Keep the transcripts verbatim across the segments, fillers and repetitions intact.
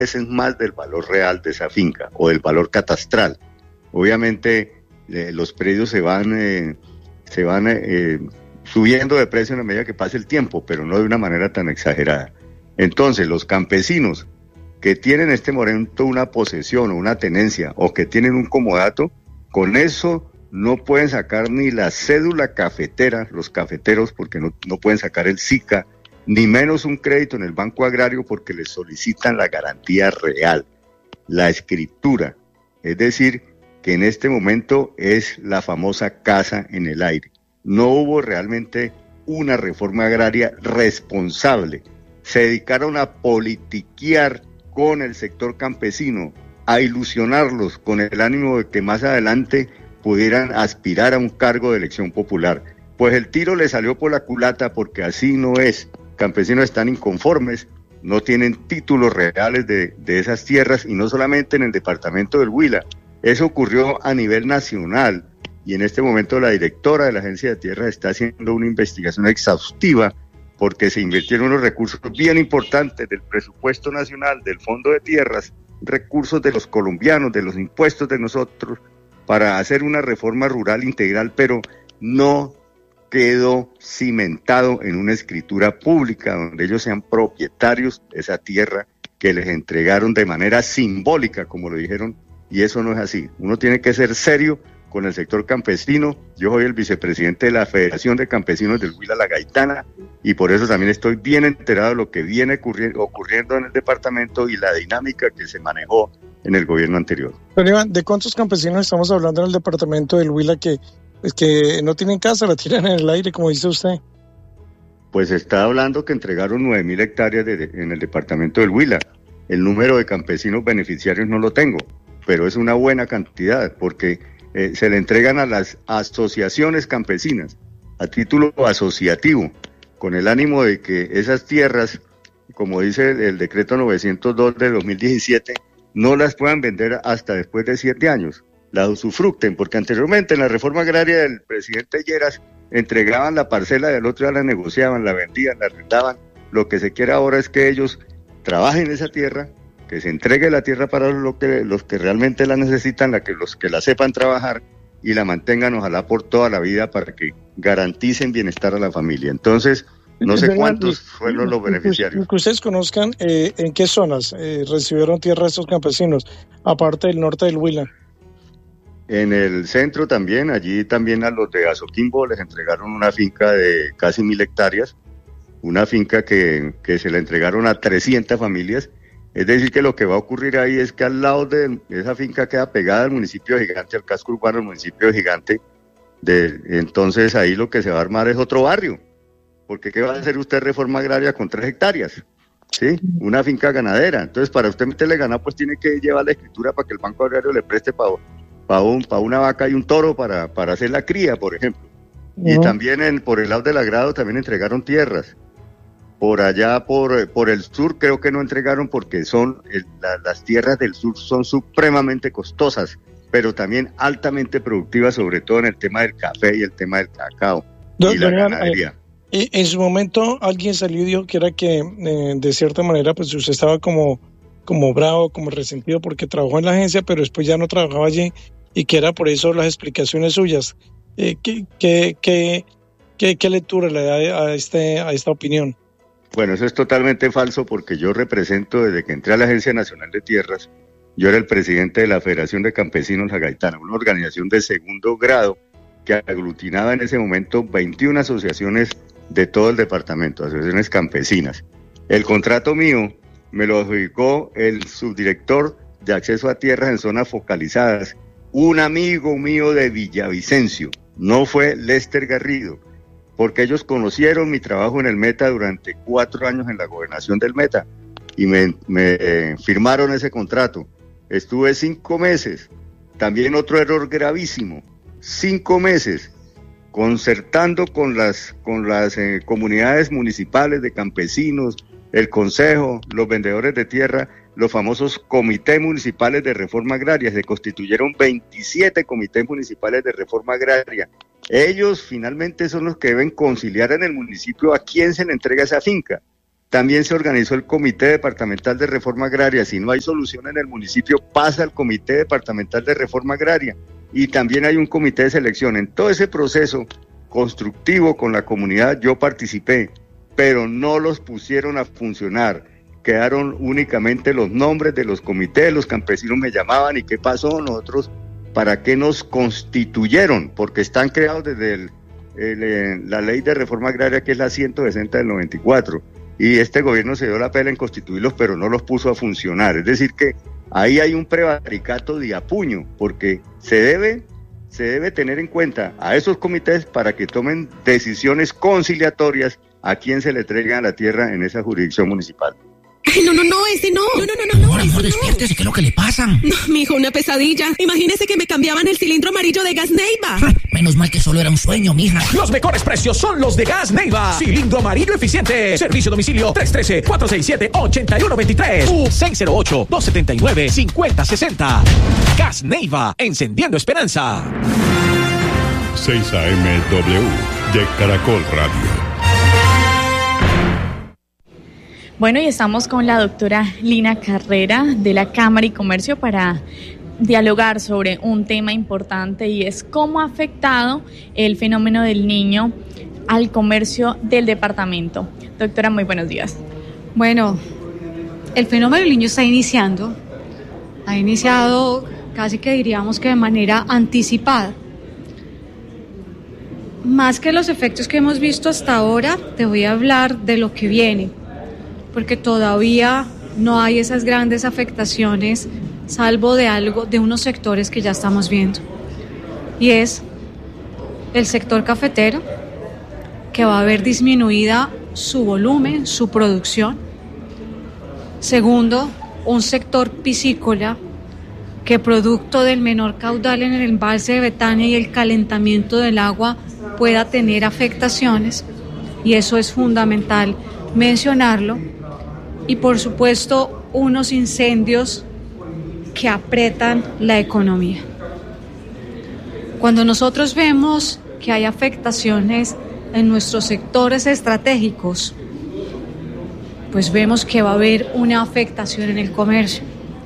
veces más del valor real de esa finca o del valor catastral. Obviamente eh, los predios se van, eh, se van eh, subiendo de precio en la medida que pase el tiempo, pero no de una manera tan exagerada. Entonces los campesinos que tienen en este momento una posesión o una tenencia o que tienen un comodato, con eso no pueden sacar ni la cédula cafetera, los cafeteros, porque no, no pueden sacar el SICA, ni menos un crédito en el Banco Agrario porque les solicitan la garantía real, la escritura. Es decir, que en este momento es la famosa casa en el aire. No hubo realmente una reforma agraria responsable. Se dedicaron a politiquear con el sector campesino, a ilusionarlos con el ánimo de que más adelante pudieran aspirar a un cargo de elección popular. Pues el tiro le salió por la culata porque así no es. Campesinos están inconformes, no tienen títulos reales de, de esas tierras y no solamente en el departamento del Huila. Eso ocurrió a nivel nacional y en este momento la directora de la Agencia de Tierras está haciendo una investigación exhaustiva porque se invirtieron unos recursos bien importantes del presupuesto nacional, del Fondo de Tierras, recursos de los colombianos, de los impuestos de nosotros, para hacer una reforma rural integral, pero no quedó cimentado en una escritura pública donde ellos sean propietarios de esa tierra que les entregaron de manera simbólica, como lo dijeron, y eso no es así. Uno tiene que ser serio con el sector campesino. Yo soy el vicepresidente de la Federación de Campesinos del Huila La Gaitana y por eso también estoy bien enterado de lo que viene ocurriendo, ocurriendo en el departamento y la dinámica que se manejó en el gobierno anterior. Pero Iván, ¿de cuántos campesinos estamos hablando en el departamento del Huila que, pues, que no tienen casa, la tiran en el aire, como dice usted? Pues está hablando que entregaron nueve mil hectáreas de, de, en el departamento del Huila. El número de campesinos beneficiarios no lo tengo, pero es una buena cantidad porque Eh, se le entregan a las asociaciones campesinas a título asociativo, con el ánimo de que esas tierras, como dice el, el decreto novecientos dos de dos mil diecisiete, no las puedan vender hasta después de siete años, las usufructen, porque anteriormente en la reforma agraria del presidente Lleras entregaban la parcela del otro, ya la negociaban, la vendían, la arrendaban. Lo que se quiere ahora es que ellos trabajen esa tierra, que se entregue la tierra para lo que, los que realmente la necesitan, la que, los que la sepan trabajar y la mantengan ojalá por toda la vida para que garanticen bienestar a la familia. Entonces, no sé cuántos fueron los beneficiarios. Que ustedes conozcan eh, en qué zonas eh, recibieron tierra estos campesinos, aparte del norte del Huila. En el centro también, allí también a los de Azoquimbo les entregaron una finca de casi mil hectáreas, una finca que, que se le entregaron a trescientas familias. Es decir, que lo que va a ocurrir ahí es que al lado de esa finca queda pegada al municipio de Gigante, al casco urbano del municipio de Gigante. De, entonces ahí lo que se va a armar es otro barrio. Porque ¿qué va a hacer usted reforma agraria con tres hectáreas? ¿Sí? Una finca ganadera. Entonces para usted meterle ganado pues tiene que llevar la escritura para que el Banco Agrario le preste para pa un, pa una vaca y un toro para, para hacer la cría, por ejemplo. Uh-huh. Y también en, por el lado del agrado también entregaron tierras. Por allá, por, por el sur, creo que no entregaron porque son el, la, las tierras del sur son supremamente costosas, pero también altamente productivas, sobre todo en el tema del café y el tema del cacao Don, y la don, ganadería. Eh, en su momento alguien salió y dijo que era que, eh, de cierta manera, pues usted estaba como, como bravo, como resentido porque trabajó en la agencia, pero después ya no trabajaba allí y que era por eso las explicaciones suyas. Eh, ¿qué, qué, qué, qué, ¿Qué lectura le da a, este, a esta opinión? Bueno, eso es totalmente falso porque yo represento desde que entré a la Agencia Nacional de Tierras, yo era el presidente de la Federación de Campesinos La Gaitana, una organización de segundo grado que aglutinaba en ese momento veintiuna asociaciones de todo el departamento, asociaciones campesinas. El contrato mío me lo adjudicó el subdirector de acceso a tierras en zonas focalizadas, un amigo mío de Villavicencio, no fue Lester Garrido, porque ellos conocieron mi trabajo en el Meta durante cuatro años en la gobernación del Meta y me, me eh, firmaron ese contrato. Estuve cinco meses, también otro error gravísimo, cinco meses concertando con las, con las eh, comunidades municipales de campesinos, el consejo, los vendedores de tierra, los famosos comités municipales de reforma agraria. Se constituyeron veintisiete comités municipales de reforma agraria. Ellos finalmente son los que deben conciliar en el municipio a quién se le entrega esa finca. También se organizó el Comité Departamental de Reforma Agraria. Si no hay solución en el municipio, pasa al Comité Departamental de Reforma Agraria. Y también hay un comité de selección. En todo ese proceso constructivo con la comunidad yo participé, pero no los pusieron a funcionar. Quedaron únicamente los nombres de los comités, los campesinos me llamaban, ¿y qué pasó? Nosotros, ¿para qué nos constituyeron? Porque están creados desde el, el, la ley de reforma agraria, que es la ciento sesenta del noventa y cuatro, y este gobierno se dio la pela en constituirlos, pero no los puso a funcionar. Es decir que ahí hay un prevaricato de apuño, porque se debe, se debe tener en cuenta a esos comités para que tomen decisiones conciliatorias a quien se le entrega la tierra en esa jurisdicción municipal. Ay, no, no, no, ese no. No, no, no, no, no. Amor, amor, despiértese, ¿qué es lo que le pasa? No, mijo, una pesadilla. Imagínese que me cambiaban el cilindro amarillo de Gas Neiva. Menos mal que solo era un sueño, mija. Los mejores precios son los de Gas Neiva. Cilindro amarillo eficiente. Servicio a domicilio tres uno tres, cuatro seis siete, ocho uno dos tres u seis cero ocho, dos siete nueve, cinco cero seis cero. Gas Neiva, encendiendo esperanza. seis A M W de Caracol Radio. Bueno, y estamos con la doctora Lina Carrera de la Cámara y Comercio para dialogar sobre un tema importante, y es cómo ha afectado el fenómeno del niño al comercio del departamento. Doctora, muy buenos días. Bueno, el fenómeno del niño está iniciando, ha iniciado casi que diríamos que de manera anticipada. Más que los efectos que hemos visto hasta ahora, te voy a hablar de lo que viene, porque todavía no hay esas grandes afectaciones, salvo de algo, de unos sectores que ya estamos viendo. Y es el sector cafetero, que va a ver disminuida su volumen, su producción. Segundo, un sector piscícola, que producto del menor caudal en el embalse de Betania y el calentamiento del agua pueda tener afectaciones, y eso es fundamental mencionarlo. Y por supuesto, unos incendios que apretan la economía. Cuando nosotros vemos que hay afectaciones en nuestros sectores estratégicos, pues vemos que va a haber una afectación en el comercio.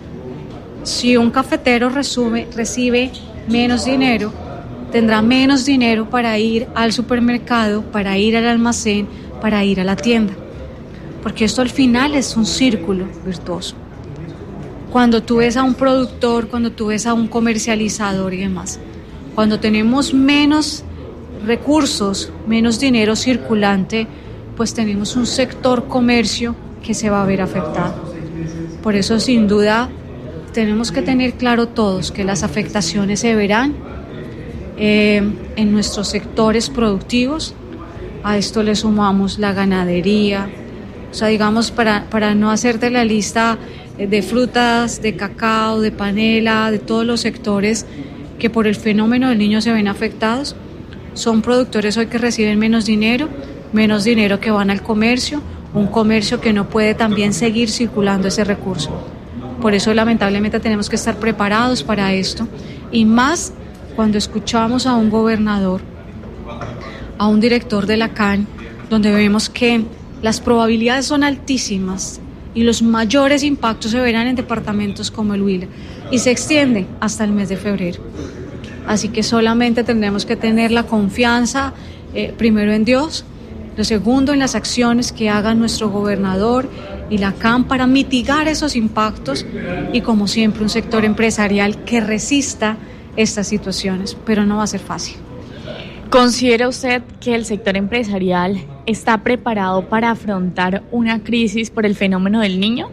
Si un cafetero resume, recibe menos dinero, tendrá menos dinero para ir al supermercado, para ir al almacén, para ir a la tienda. Porque esto al final es un círculo virtuoso. Cuando tú ves a un productor, cuando tú ves a un comercializador y demás, cuando tenemos menos recursos, menos dinero circulante, pues tenemos un sector comercio que se va a ver afectado. Por eso, sin duda, tenemos que tener claro todos que las afectaciones se verán eh, en nuestros sectores productivos. A esto le sumamos la ganadería. O sea, digamos, para, para no hacerte la lista de frutas, de cacao, de panela, de todos los sectores que por el fenómeno del niño se ven afectados, son productores hoy que reciben menos dinero, menos dinero que van al comercio, un comercio que no puede también seguir circulando ese recurso. Por eso, lamentablemente, tenemos que estar preparados para esto, y más cuando escuchamos a un gobernador, a un director de la C A N, donde vemos que las probabilidades son altísimas y los mayores impactos se verán en departamentos como el Huila, y se extiende hasta el mes de febrero. Así que solamente tendremos que tener la confianza, eh, primero en Dios, lo segundo en las acciones que haga nuestro gobernador y la C A N para mitigar esos impactos, y como siempre un sector empresarial que resista estas situaciones, pero no va a ser fácil. ¿Considera usted que el sector empresarial está preparado para afrontar una crisis por el fenómeno del niño?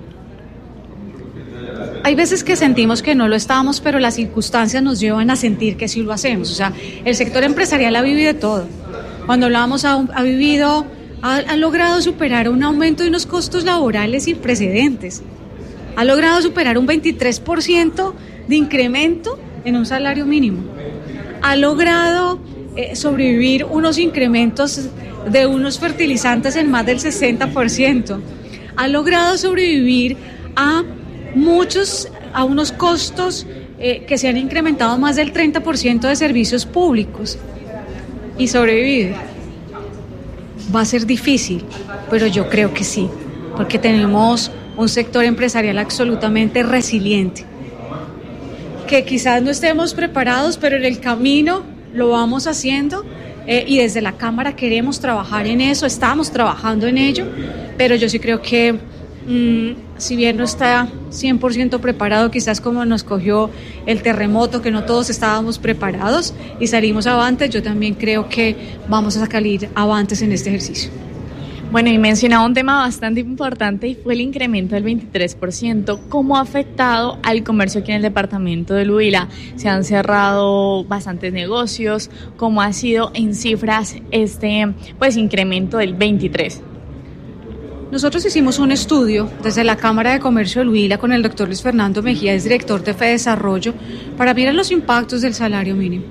Hay veces que sentimos que no lo estamos, pero las circunstancias nos llevan a sentir que sí lo hacemos. O sea, el sector empresarial ha vivido de todo. Cuando hablábamos, ha, ha vivido, ha, ha logrado superar un aumento de unos costos laborales sin precedentes. Ha logrado superar un veintitrés por ciento de incremento en un salario mínimo. Ha logrado eh, sobrevivir unos incrementos de unos fertilizantes en más del sesenta por ciento. Ha logrado sobrevivir a muchos, a unos costos eh, que se han incrementado más del treinta por ciento de servicios públicos, y sobrevivir. Va a ser difícil, pero yo creo que sí. porque tenemos un sector empresarial absolutamente resiliente, que quizás no estemos preparados, pero en el camino lo vamos haciendo, eh, y desde la Cámara queremos trabajar en eso, estamos trabajando en ello, pero yo sí creo que mmm, si bien no está cien por ciento preparado, quizás como nos cogió el terremoto, que no todos estábamos preparados y salimos avantes, yo también creo que vamos a salir avantes en este ejercicio. Bueno, y mencionaba un tema bastante importante y fue el incremento del veintitrés por ciento. ¿Cómo ha afectado al comercio aquí en el departamento del Huila? Se han cerrado bastantes negocios. ¿Cómo ha sido en cifras este pues incremento del veintitrés por ciento? Nosotros hicimos un estudio desde la Cámara de Comercio del Huila con el doctor Luis Fernando Mejía, es director de FEDesarrollo, para mirar los impactos del salario mínimo.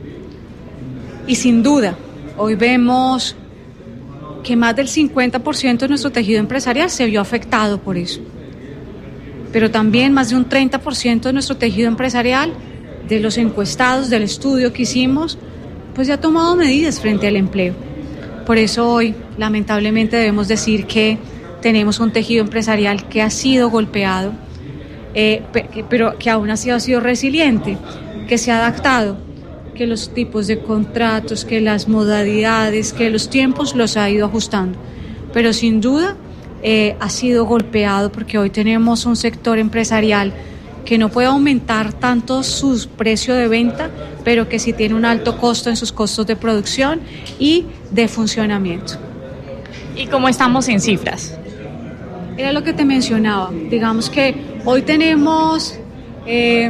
Y sin duda, hoy vemos que más del cincuenta por ciento de nuestro tejido empresarial se vio afectado por eso. Pero también más de un treinta por ciento de nuestro tejido empresarial, de los encuestados del estudio que hicimos, pues ya ha tomado medidas frente al empleo. Por eso hoy, lamentablemente, debemos decir que tenemos un tejido empresarial que ha sido golpeado, eh, pero que aún así ha sido resiliente, que se ha adaptado, que los tipos de contratos, que las modalidades, que los tiempos los ha ido ajustando. Pero sin duda eh, ha sido golpeado porque hoy tenemos un sector empresarial que no puede aumentar tanto su precio de venta, pero que sí tiene un alto costo en sus costos de producción y de funcionamiento. ¿Y cómo estamos en cifras? Era lo que te mencionaba. Digamos que hoy tenemos eh,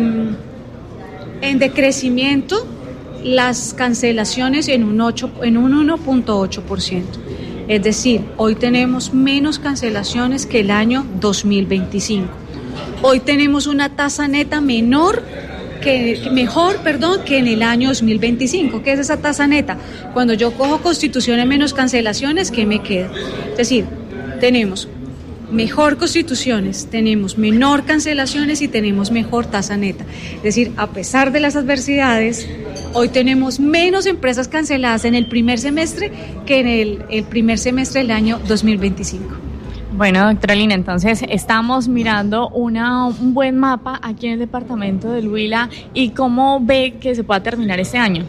en decrecimiento las cancelaciones en un, ocho, en un uno punto ocho por ciento. Es decir, hoy tenemos menos cancelaciones que el año dos mil veinticinco. Hoy tenemos una tasa neta menor que, mejor, perdón, que en el año dos mil veinticinco. ¿Qué es esa tasa neta? Cuando yo cojo constituciones menos cancelaciones, ¿qué me queda? Es decir, tenemos mejor constituciones, tenemos menor cancelaciones y tenemos mejor tasa neta. Es decir, a pesar de las adversidades, hoy tenemos menos empresas canceladas en el primer semestre que en el, el primer semestre del año dos mil veinticinco. Bueno, doctora Lina, entonces estamos mirando una, un buen mapa aquí en el departamento del Huila. ¿Y cómo ve que se pueda terminar este año?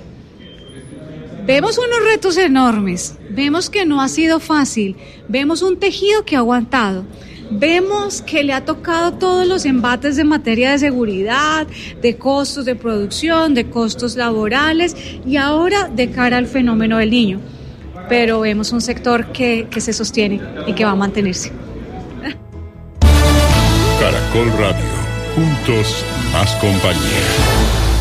Vemos unos retos enormes, vemos que no ha sido fácil, vemos un tejido que ha aguantado, vemos que le ha tocado todos los embates de materia de seguridad, de costos de producción, de costos laborales y ahora de cara al fenómeno del Niño. Pero vemos un sector que, que se sostiene y que va a mantenerse. Caracol Radio, juntos más compañía.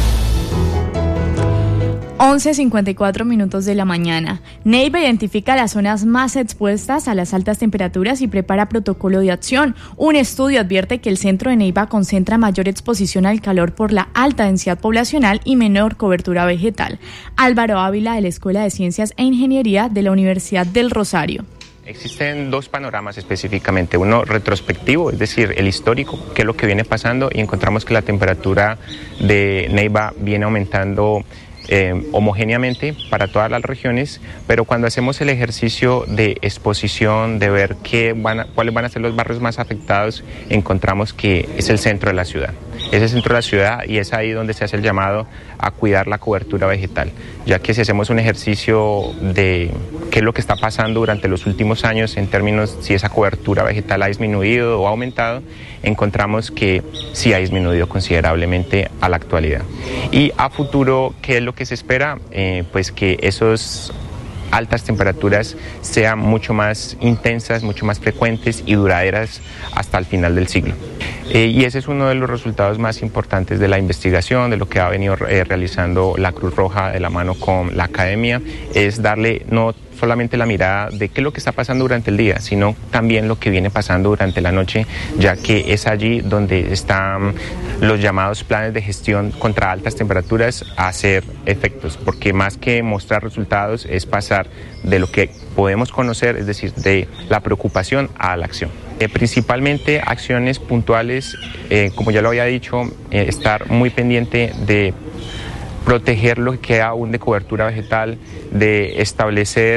once cincuenta y cuatro minutos de la mañana. Neiva identifica las zonas más expuestas a las altas temperaturas y prepara protocolo de acción. Un estudio advierte que el centro de Neiva concentra mayor exposición al calor por la alta densidad poblacional y menor cobertura vegetal. Álvaro Ávila, de la Escuela de Ciencias e Ingeniería de la Universidad del Rosario. Existen dos panoramas específicamente, uno retrospectivo, es decir, el histórico, qué es lo que viene pasando, y encontramos que la temperatura de Neiva viene aumentando Eh, homogéneamente para todas las regiones, pero cuando hacemos el ejercicio de exposición, de ver qué van a, cuáles van a ser los barrios más afectados, encontramos que es el centro de la ciudad. Es el centro de la ciudad y es ahí donde se hace el llamado a cuidar la cobertura vegetal, ya que si hacemos un ejercicio de qué es lo que está pasando durante los últimos años en términos si esa cobertura vegetal ha disminuido o ha aumentado, encontramos que sí ha disminuido considerablemente a la actualidad. Y a futuro, ¿qué es lo que se espera? Eh, pues que esos altas temperaturas sean mucho más intensas, mucho más frecuentes y duraderas hasta el final del siglo. Eh, y ese es uno de los resultados más importantes de la investigación, de lo que ha venido eh, realizando la Cruz Roja de la mano con la academia, es darle no solamente la mirada de qué es lo que está pasando durante el día, sino también lo que viene pasando durante la noche, ya que es allí donde están los llamados planes de gestión contra altas temperaturas a hacer efectos, porque más que mostrar resultados es pasar de lo que podemos conocer, es decir, de la preocupación a la acción. Eh, principalmente acciones puntuales, eh, como ya lo había dicho, eh, estar muy pendiente de proteger lo que queda aún de cobertura vegetal, de establecer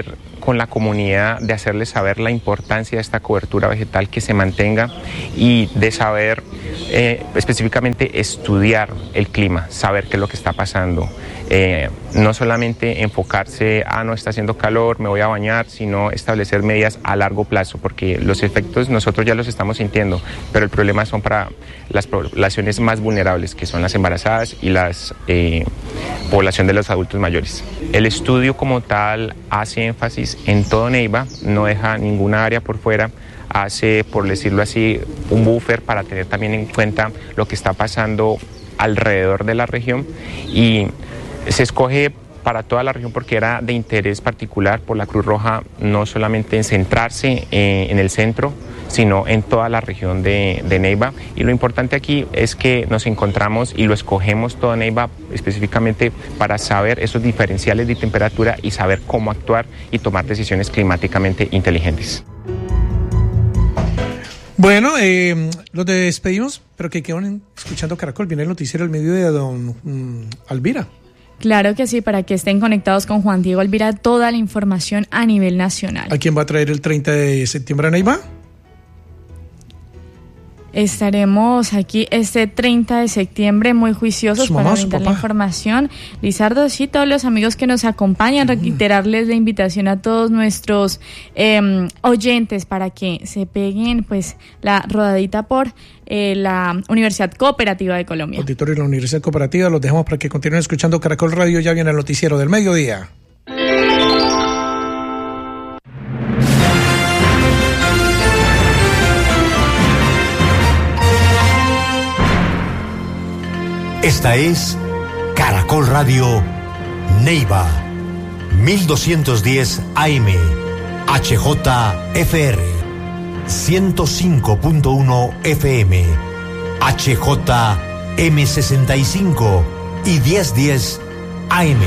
con la comunidad, de hacerles saber la importancia de esta cobertura vegetal, que se mantenga, y de saber eh, específicamente estudiar el clima, saber qué es lo que está pasando. Eh, no solamente enfocarse, ah, no está haciendo calor, me voy a bañar, sino establecer medidas a largo plazo, porque los efectos nosotros ya los estamos sintiendo, pero el problema son para las poblaciones más vulnerables, que son las embarazadas y la eh, población de los adultos mayores. El estudio como tal hace énfasis en todo Neiva, no deja ninguna área por fuera, hace, por decirlo así, un buffer para tener también en cuenta lo que está pasando alrededor de la región, y se escoge para toda la región porque era de interés particular por la Cruz Roja, no solamente en centrarse eh, en el centro, sino en toda la región de, de Neiva. Y lo importante aquí es que nos encontramos y lo escogemos todo Neiva específicamente para saber esos diferenciales de temperatura y saber cómo actuar y tomar decisiones climáticamente inteligentes. Bueno, eh, los despedimos, pero que quedan escuchando Caracol. Viene el noticiero del mediodía de don um, Alvira. Claro que sí, para que estén conectados con Juan Diego Alvira, toda la información a nivel nacional. ¿A quién va a traer el treinta de septiembre a Neiva? Estaremos aquí este treinta de septiembre muy juiciosos mamá, para brindar la información. Lizardo, sí, todos los amigos que nos acompañan, reiterarles la invitación a todos nuestros eh, oyentes para que se peguen pues la rodadita por eh, la Universidad Cooperativa de Colombia. Auditorio de la Universidad Cooperativa, los dejamos para que continúen escuchando Caracol Radio. Ya viene el noticiero del mediodía. Esta es Caracol Radio Neiva, mil doscientos diez A M, H J F R, ciento cinco punto uno F M, H J M sesenta y cinco y diez diez A M.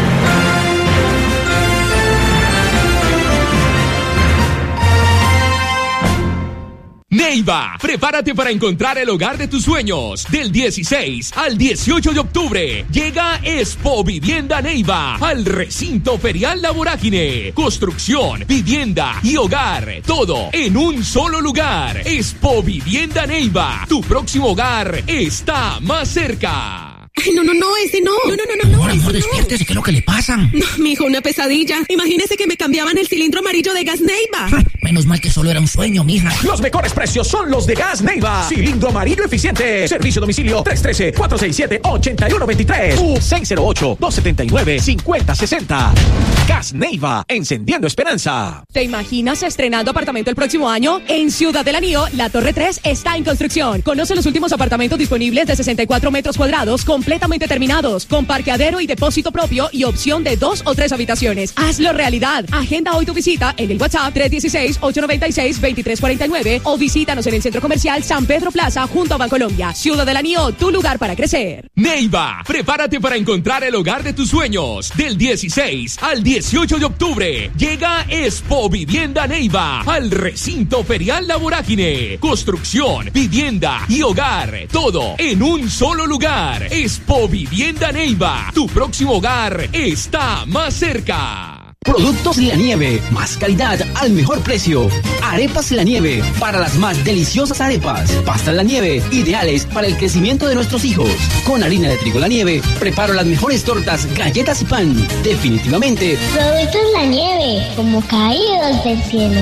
Neiva, prepárate para encontrar el hogar de tus sueños. Del dieciséis al dieciocho de octubre llega Expo Vivienda Neiva al recinto ferial La Vorágine. Construcción, vivienda y hogar, todo en un solo lugar. Expo Vivienda Neiva, tu próximo hogar está más cerca. Ay, no, no, no, ese no. No, no, no, no. Amor, amor, despiértese, ¿qué es lo que le pasa? No, mijo, una pesadilla. Imagínese que me cambiaban el cilindro amarillo de Gas Neiva. Menos mal que solo era un sueño, mija. Los mejores precios son los de Gas Neiva. Cilindro amarillo eficiente. Servicio a domicilio tres uno tres, cuatro seis siete, ocho uno dos tres u seis cero ocho, dos siete nueve, cinco cero seis cero. Gas Neiva, encendiendo esperanza. ¿Te imaginas estrenando apartamento el próximo año? En Ciudad del Anío, la Torre tres está en construcción. Conoce los últimos apartamentos disponibles de sesenta y cuatro metros cuadrados completamente terminados, con parqueadero y depósito propio y opción de dos o tres habitaciones. Hazlo realidad. Agenda hoy tu visita en el WhatsApp tres uno seis, ocho nueve seis, dos tres cuatro nueve o visítanos en el Centro Comercial San Pedro Plaza junto a Bancolombia. Ciudad del Anío, tu lugar para crecer. Neiva, prepárate para encontrar el hogar de tus sueños. Del dieciséis al dieciocho de octubre llega Expo Vivienda Neiva al recinto ferial La Vorágine. Construcción, vivienda y hogar, todo en un solo lugar. Expo Vivienda Neiva, tu próximo hogar está más cerca. Productos La Nieve, más calidad al mejor precio. Arepas La Nieve, para las más deliciosas arepas. Pastas La Nieve, ideales para el crecimiento de nuestros hijos. Con harina de trigo La Nieve, preparo las mejores tortas, galletas y pan. Definitivamente. Productos La Nieve, como caídos del cielo.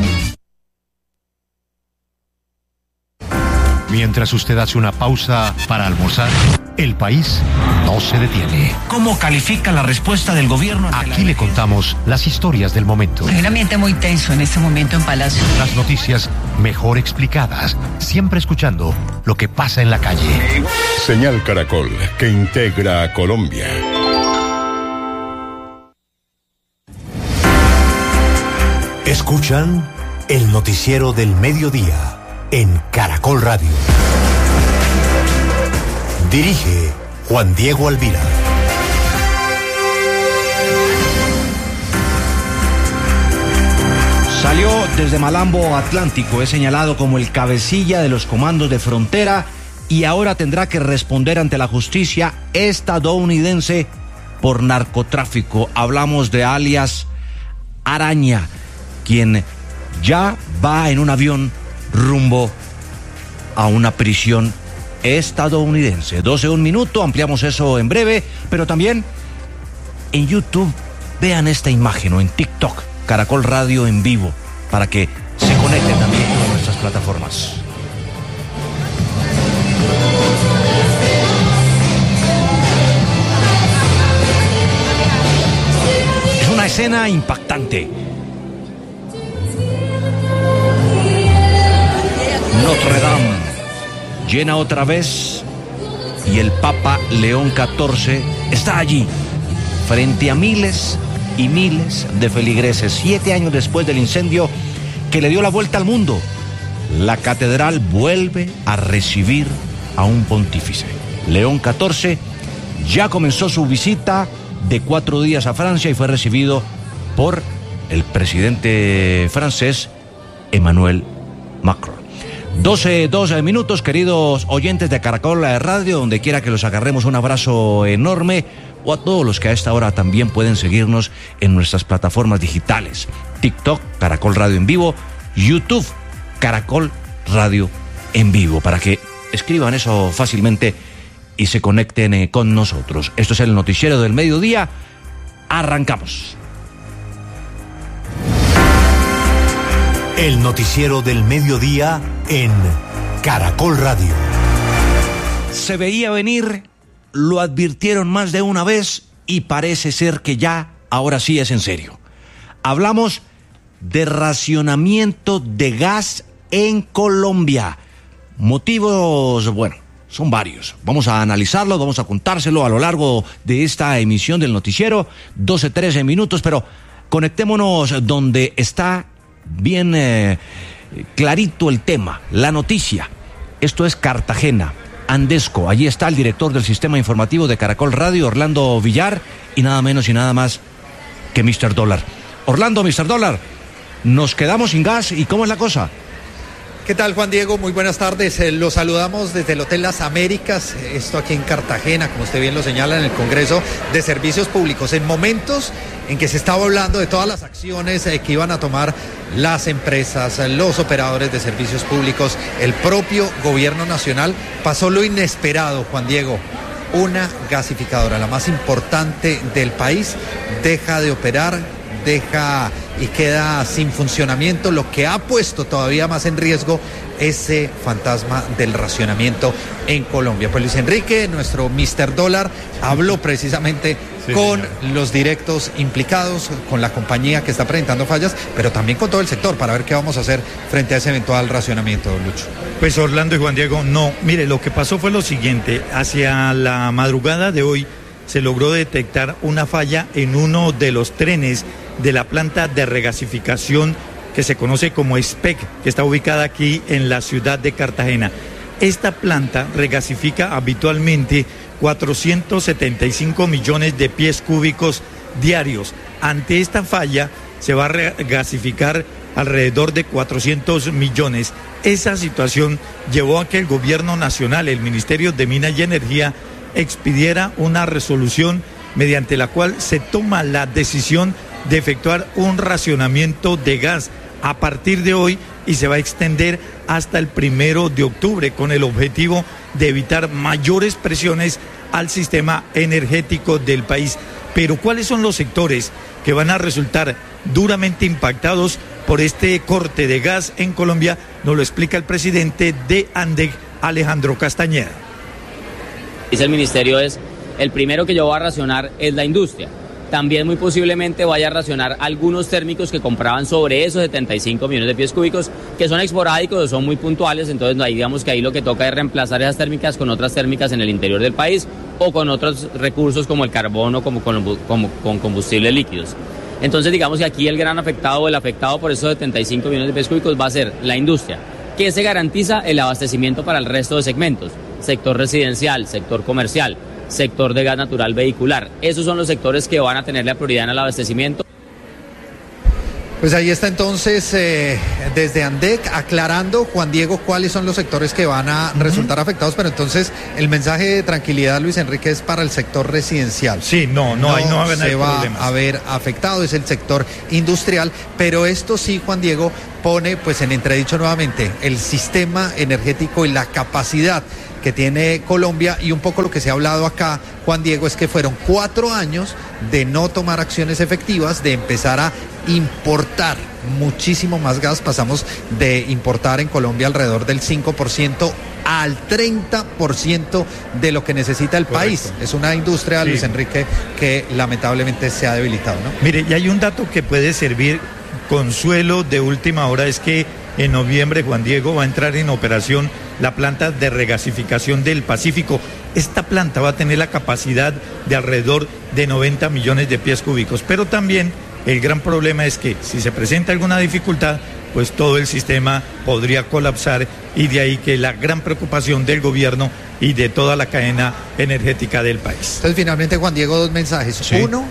Mientras usted hace una pausa para almorzar, el país no se detiene. ¿Cómo califica la respuesta del gobierno? Aquí le contamos las historias del momento. Hay un ambiente muy tenso en este momento en Palacio. Las noticias mejor explicadas, siempre escuchando lo que pasa en la calle. Señal Caracol, que integra a Colombia. Escuchan el noticiero del mediodía en Caracol Radio. Dirige Juan Diego Alvira. Salió desde Malambo Atlántico, es señalado como el cabecilla de los comandos de frontera y ahora tendrá que responder ante la justicia estadounidense por narcotráfico. Hablamos de alias Araña. quien ya va en un avión rumbo a una prisión estadounidense. doce un minuto, ampliamos eso en breve, pero también en YouTube vean esta imagen, o en TikTok, Caracol Radio en vivo, para que se conecten también con nuestras plataformas. Es una escena impactante. Notre Dame llena otra vez y el Papa León catorce está allí, frente a miles y miles de feligreses, siete años después del incendio que le dio la vuelta al mundo. La catedral vuelve a recibir a un pontífice. León catorce ya comenzó su visita de cuatro días a Francia y fue recibido por el presidente francés Emmanuel Macron. doce, doce minutos, queridos oyentes de Caracol Radio, donde quiera que los agarremos, un abrazo enorme, o a todos los que a esta hora también pueden seguirnos en nuestras plataformas digitales: TikTok, Caracol Radio en vivo, YouTube, Caracol Radio en vivo, para que escriban eso fácilmente y se conecten eh, con nosotros. Esto es el noticiero del mediodía. Arrancamos. El noticiero del mediodía en Caracol Radio. Se veía venir, lo advirtieron más de una vez y parece ser que ya, ahora sí es en serio. Hablamos de racionamiento de gas en Colombia. Motivos, bueno, son varios. Vamos a analizarlo, vamos a contárselo a lo largo de esta emisión del noticiero. doce, trece minutos, pero conectémonos donde está bien eh, clarito el tema, la noticia. Esto es Cartagena, Andesco. Allí está el director del sistema informativo de Caracol Radio, Orlando Villar, y nada menos y nada más que mister Dólar. Orlando, mister Dólar, nos quedamos sin gas, ¿y cómo es la cosa? ¿Qué tal, Juan Diego? Muy buenas tardes. Eh, los saludamos desde el Hotel Las Américas, esto aquí en Cartagena, como usted bien lo señala, en el Congreso de Servicios Públicos, en momentos en que se estaba hablando de todas las acciones eh, que iban a tomar las empresas, los operadores de servicios públicos, el propio gobierno nacional. Pasó lo inesperado, Juan Diego. Una gasificadora, la más importante del país, deja de operar, deja y queda sin funcionamiento, lo que ha puesto todavía más en riesgo ese fantasma del racionamiento en Colombia. Pues Luis Enrique, nuestro mister Dólar, habló precisamente sí, con señor. los directos implicados, con la compañía que está presentando fallas, pero también con todo el sector, para ver qué vamos a hacer frente a ese eventual racionamiento, Lucho. Pues Orlando y Juan Diego, no, mire, lo que pasó fue lo siguiente: hacia la madrugada de hoy se logró detectar una falla en uno de los trenes de la planta de regasificación que se conoce como S P E C, que está ubicada aquí en la ciudad de Cartagena. Esta planta regasifica habitualmente cuatrocientos setenta y cinco millones de pies cúbicos diarios. Ante esta falla se va a regasificar alrededor de cuatrocientos millones. Esa situación llevó a que el gobierno nacional, el Ministerio de Minas y Energía, expidiera una resolución mediante la cual se toma la decisión de efectuar un racionamiento de gas a partir de hoy y se va a extender hasta el primero de octubre con el objetivo de evitar mayores presiones al sistema energético del país. Pero ¿cuáles son los sectores que van a resultar duramente impactados por este corte de gas en Colombia? Nos lo explica el presidente de ANDEC, Alejandro Castañeda. Dice el ministerio, es el primero que yo voy a racionar es la industria. También muy posiblemente vaya a racionar algunos térmicos que compraban sobre esos setenta y cinco millones de pies cúbicos, que son esporádicos o son muy puntuales. Entonces ahí digamos que ahí lo que toca es reemplazar esas térmicas con otras térmicas en el interior del país o con otros recursos como el carbón o como con, como, con combustibles líquidos. Entonces digamos que aquí el gran afectado o el afectado por esos setenta y cinco millones de pies cúbicos va a ser la industria, que se garantiza el abastecimiento para el resto de segmentos: sector residencial, sector comercial, sector de gas natural vehicular. Esos son los sectores que van a tener la prioridad en el abastecimiento. Pues ahí está entonces eh, desde ANDEC aclarando, Juan Diego, cuáles son los sectores que van a uh-huh. resultar afectados, pero entonces el mensaje de tranquilidad, Luis Enrique, es para el sector residencial. Sí, no, no, no, ahí no va a haber se va problemas. a ver afectado, es el sector industrial, pero esto sí, Juan Diego, pone pues en entredicho nuevamente el sistema energético y la capacidad que tiene Colombia, y un poco lo que se ha hablado acá, Juan Diego, es que fueron cuatro años de no tomar acciones efectivas, de empezar a importar muchísimo más gas. Pasamos de importar en Colombia alrededor del cinco por ciento al treinta por ciento de lo que necesita el Correcto. país. Es una industria, sí. Luis Enrique, que lamentablemente se ha debilitado, ¿no? Mire, y hay un dato que puede servir consuelo de última hora, es que en noviembre, Juan Diego, va a entrar en operación la planta de regasificación del Pacífico. Esta planta va a tener la capacidad de alrededor de noventa millones de pies cúbicos, pero también el gran problema es que si se presenta alguna dificultad, pues todo el sistema podría colapsar, y de ahí que la gran preocupación del gobierno y de toda la cadena energética del país. Entonces, finalmente, Juan Diego, dos mensajes. Sí. Uno,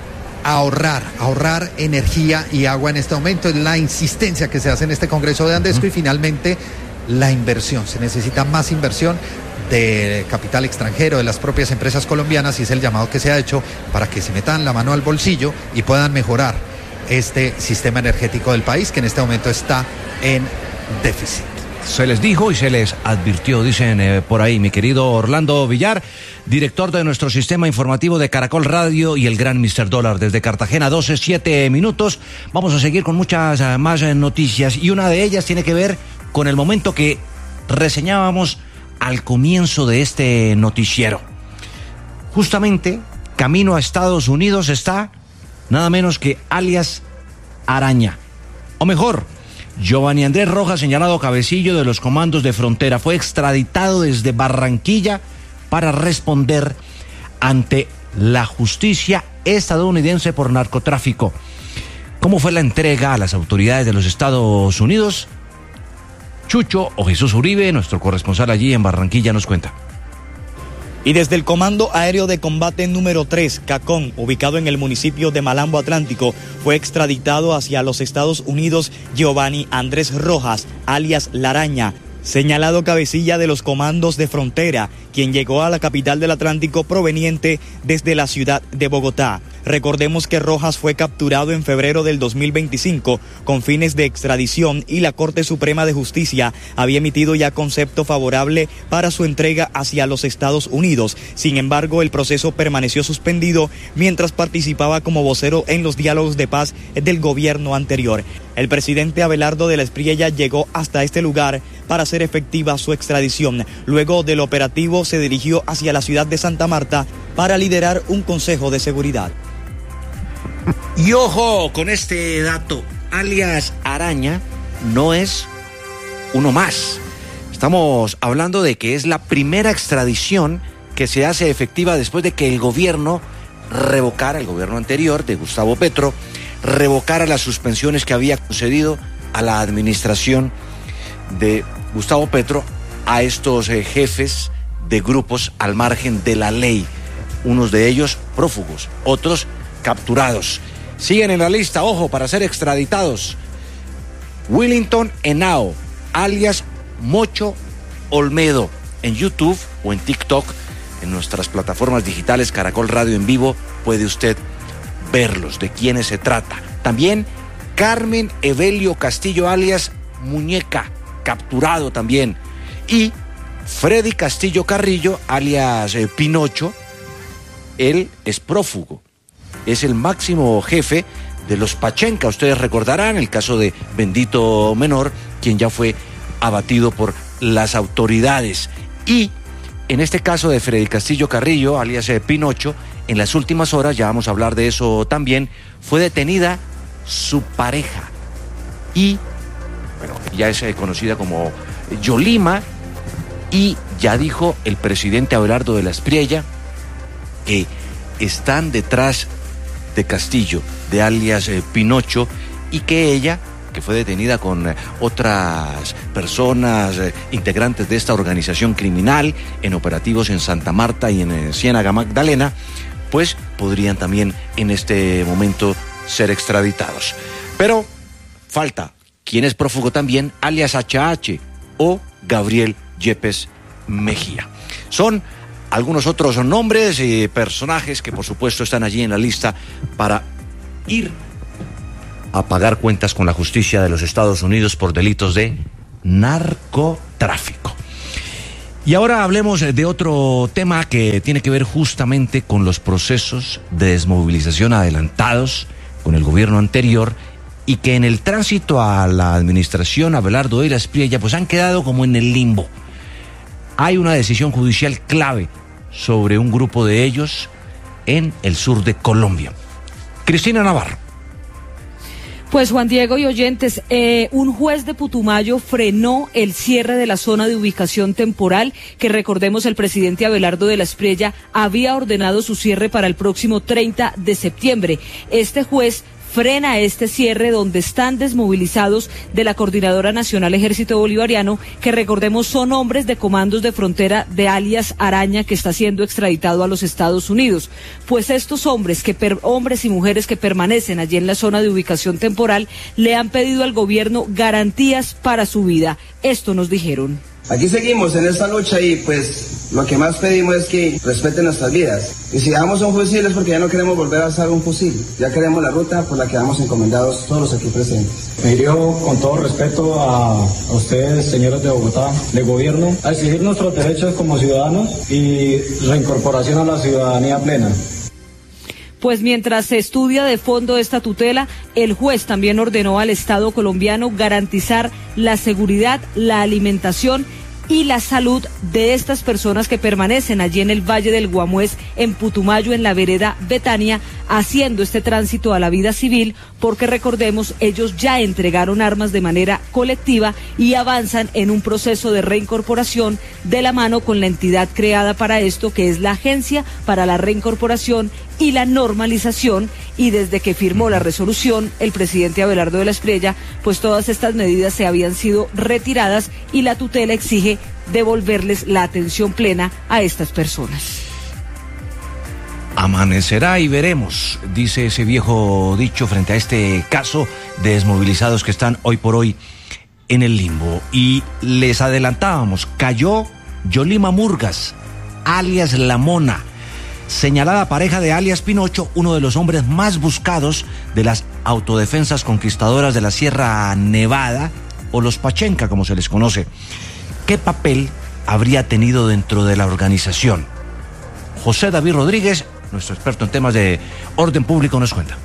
ahorrar, ahorrar energía y agua en este momento, es la insistencia que se hace en este Congreso de Andesco. Uh-huh. Y finalmente, la inversión. Se necesita más inversión de capital extranjero, de las propias empresas colombianas, y es el llamado que se ha hecho para que se metan la mano al bolsillo y puedan mejorar este sistema energético del país, que en este momento está en déficit. Se les dijo y se les advirtió, dicen eh, por ahí, mi querido Orlando Villar, director de nuestro sistema informativo de Caracol Radio, y el gran mister Dólar desde Cartagena. Doce, siete minutos. Vamos a seguir con muchas uh, más uh, noticias, y una de ellas tiene que ver con el momento que reseñábamos al comienzo de este noticiero. Justamente, camino a Estados Unidos está nada menos que alias Araña, o mejor, Giovanni Andrés Rojas, señalado cabecillo de los comandos de frontera, fue extraditado desde Barranquilla para responder ante la justicia estadounidense por narcotráfico. ¿Cómo fue la entrega a las autoridades de los Estados Unidos? Chucho o Jesús Uribe, nuestro corresponsal allí en Barranquilla, nos cuenta. Y desde el Comando Aéreo de Combate número tres, CACON, ubicado en el municipio de Malambo Atlántico, fue extraditado hacia los Estados Unidos Giovanni Andrés Rojas, alias La Araña, señalado cabecilla de los comandos de frontera, quien llegó a la capital del Atlántico proveniente desde la ciudad de Bogotá. Recordemos que Rojas fue capturado en febrero del dos mil veinticinco con fines de extradición, y la Corte Suprema de Justicia había emitido ya concepto favorable para su entrega hacia los Estados Unidos. Sin embargo, el proceso permaneció suspendido mientras participaba como vocero en los diálogos de paz del gobierno anterior. El presidente Abelardo de la Espriella llegó hasta este lugar para hacer efectiva su extradición. Luego del operativo se dirigió hacia la ciudad de Santa Marta para liderar un consejo de seguridad. Y ojo con este dato, alias Araña no es uno más. Estamos hablando de que es la primera extradición que se hace efectiva después de que el gobierno revocara, el gobierno anterior de Gustavo Petro, revocara las suspensiones que había concedido a la administración de Gustavo Petro a estos eh, jefes de grupos al margen de la ley. Unos de ellos prófugos, otros capturados. Siguen en la lista, ojo, para ser extraditados: Willington Henao, alias Mocho Olmedo. En YouTube o en TikTok, en nuestras plataformas digitales Caracol Radio en Vivo, puede usted verlos, de quiénes se trata. También Carmen Evelio Castillo, alias Muñeca, capturado también. Y Freddy Castillo Carrillo, alias eh, Pinocho, él es prófugo. Es el máximo jefe de los Pachenca. Ustedes recordarán el caso de Bendito Menor, quien ya fue abatido por las autoridades. Y en este caso de Freddy Castillo Carrillo, alias eh, Pinocho, en las últimas horas, ya vamos a hablar de eso también, fue detenida su pareja. Y, bueno, ya es eh, conocida como Yolima, y ya dijo el presidente Abelardo de la Espriella que están detrás de Castillo, de alias eh, Pinocho, y que ella, que fue detenida con eh, otras personas eh, integrantes de esta organización criminal en operativos en Santa Marta y en eh, Ciénaga Magdalena, pues podrían también en este momento ser extraditados. Pero falta, quien es prófugo también, alias H H o Gabriel Yepes Mejía. Son algunos otros nombres y personajes que por supuesto están allí en la lista para ir a pagar cuentas con la justicia de los Estados Unidos por delitos de narcotráfico. Y ahora hablemos de otro tema que tiene que ver justamente con los procesos de desmovilización adelantados con el gobierno anterior y que en el tránsito a la administración Abelardo de la Espriella pues han quedado como en el limbo. Hay una decisión judicial clave sobre un grupo de ellos en el sur de Colombia. Cristina Navarro. Pues Juan Diego y oyentes, eh, un juez de Putumayo frenó el cierre de la zona de ubicación temporal que, recordemos, el presidente Abelardo de la Espriella había ordenado su cierre para el próximo treinta de septiembre. Este juez frena este cierre donde están desmovilizados de la Coordinadora Nacional Ejército Bolivariano, que recordemos son hombres de comandos de frontera de alias Araña, que está siendo extraditado a los Estados Unidos. Pues estos hombres, que per, hombres y mujeres que permanecen allí en la zona de ubicación temporal, le han pedido al gobierno garantías para su vida. Esto nos dijeron. Aquí seguimos en esta lucha y pues lo que más pedimos es que respeten nuestras vidas. Y si damos un fusil es porque ya no queremos volver a usar un fusil. Ya queremos la ruta por la que vamos encomendados todos los aquí presentes. Me dirijo con todo respeto a, a ustedes, señores de Bogotá, de gobierno, a exigir nuestros derechos como ciudadanos y reincorporación a la ciudadanía plena. Pues mientras se estudia de fondo esta tutela, el juez también ordenó al Estado colombiano garantizar la seguridad, la alimentación y la salud de estas personas que permanecen allí en el Valle del Guamués, en Putumayo, en la vereda Betania, haciendo este tránsito a la vida civil, porque recordemos, ellos ya entregaron armas de manera colectiva y avanzan en un proceso de reincorporación de la mano con la entidad creada para esto, que es la Agencia para la Reincorporación y la Normalización, y desde que firmó la resolución el presidente Abelardo de la Espriella, pues todas estas medidas se habían sido retiradas y la tutela exige devolverles la atención plena a estas personas. Amanecerá y veremos, dice ese viejo dicho frente a este caso de desmovilizados que están hoy por hoy en el limbo. Y les adelantábamos, cayó Yolima Murgas, alias La Mona, señalada pareja de alias Pinocho, uno de los hombres más buscados de las autodefensas conquistadoras de la Sierra Nevada, o los Pachenca, como se les conoce. ¿Qué papel habría tenido dentro de la organización? José David Rodríguez, nuestro experto en temas de orden público, nos cuenta.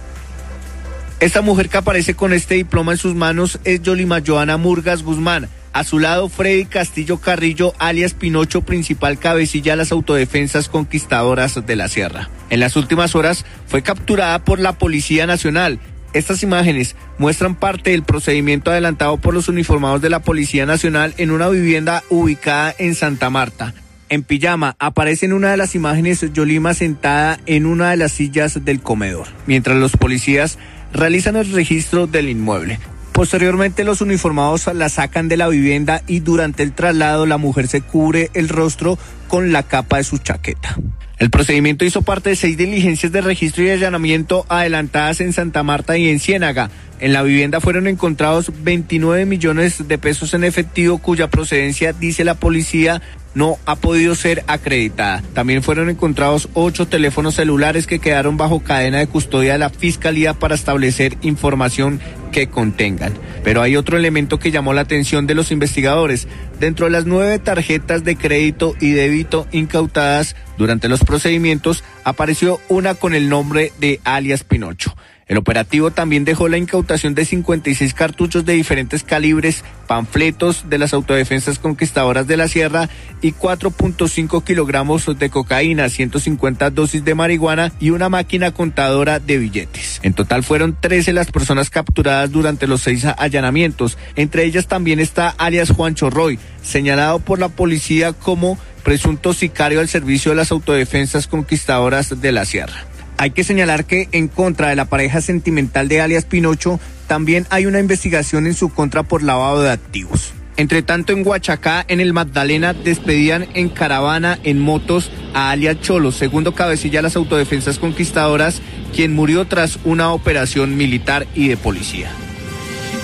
Esta mujer que aparece con este diploma en sus manos es Yolima Joana Murgas Guzmán. A su lado, Freddy Castillo Carrillo, alias Pinocho, principal cabecilla de las autodefensas conquistadoras de la Sierra. En las últimas horas fue capturada por la Policía Nacional. Estas imágenes muestran parte del procedimiento adelantado por los uniformados de la Policía Nacional en una vivienda ubicada en Santa Marta. En pijama aparece en una de las imágenes Yolima sentada en una de las sillas del comedor, mientras los policías realizan el registro del inmueble. Posteriormente, los uniformados la sacan de la vivienda y durante el traslado la mujer se cubre el rostro con la capa de su chaqueta. El procedimiento hizo parte de seis diligencias de registro y allanamiento adelantadas en Santa Marta y en Ciénaga. En la vivienda fueron encontrados veintinueve millones de pesos en efectivo, cuya procedencia, dice la policía, no ha podido ser acreditada. También fueron encontrados ocho teléfonos celulares que quedaron bajo cadena de custodia de la Fiscalía para establecer información que contengan. Pero hay otro elemento que llamó la atención de los investigadores. Dentro de las nueve tarjetas de crédito y débito incautadas durante los procedimientos, apareció una con el nombre de alias Pinocho. El operativo también dejó la incautación de cincuenta y seis cartuchos de diferentes calibres, panfletos de las autodefensas conquistadoras de la Sierra y cuatro punto cinco kilogramos de cocaína, ciento cincuenta dosis de marihuana y una máquina contadora de billetes. En total fueron trece las personas capturadas durante los seis allanamientos. Entre ellas también está alias Juancho Roy, señalado por la policía como presunto sicario al servicio de las autodefensas conquistadoras de la Sierra. Hay que señalar que en contra de la pareja sentimental de alias Pinocho también hay una investigación en su contra por lavado de activos. Entre tanto, en Huachacá, en el Magdalena, despedían en caravana en motos a alias Cholo, segundo cabecilla de las autodefensas conquistadoras, quien murió tras una operación militar y de policía.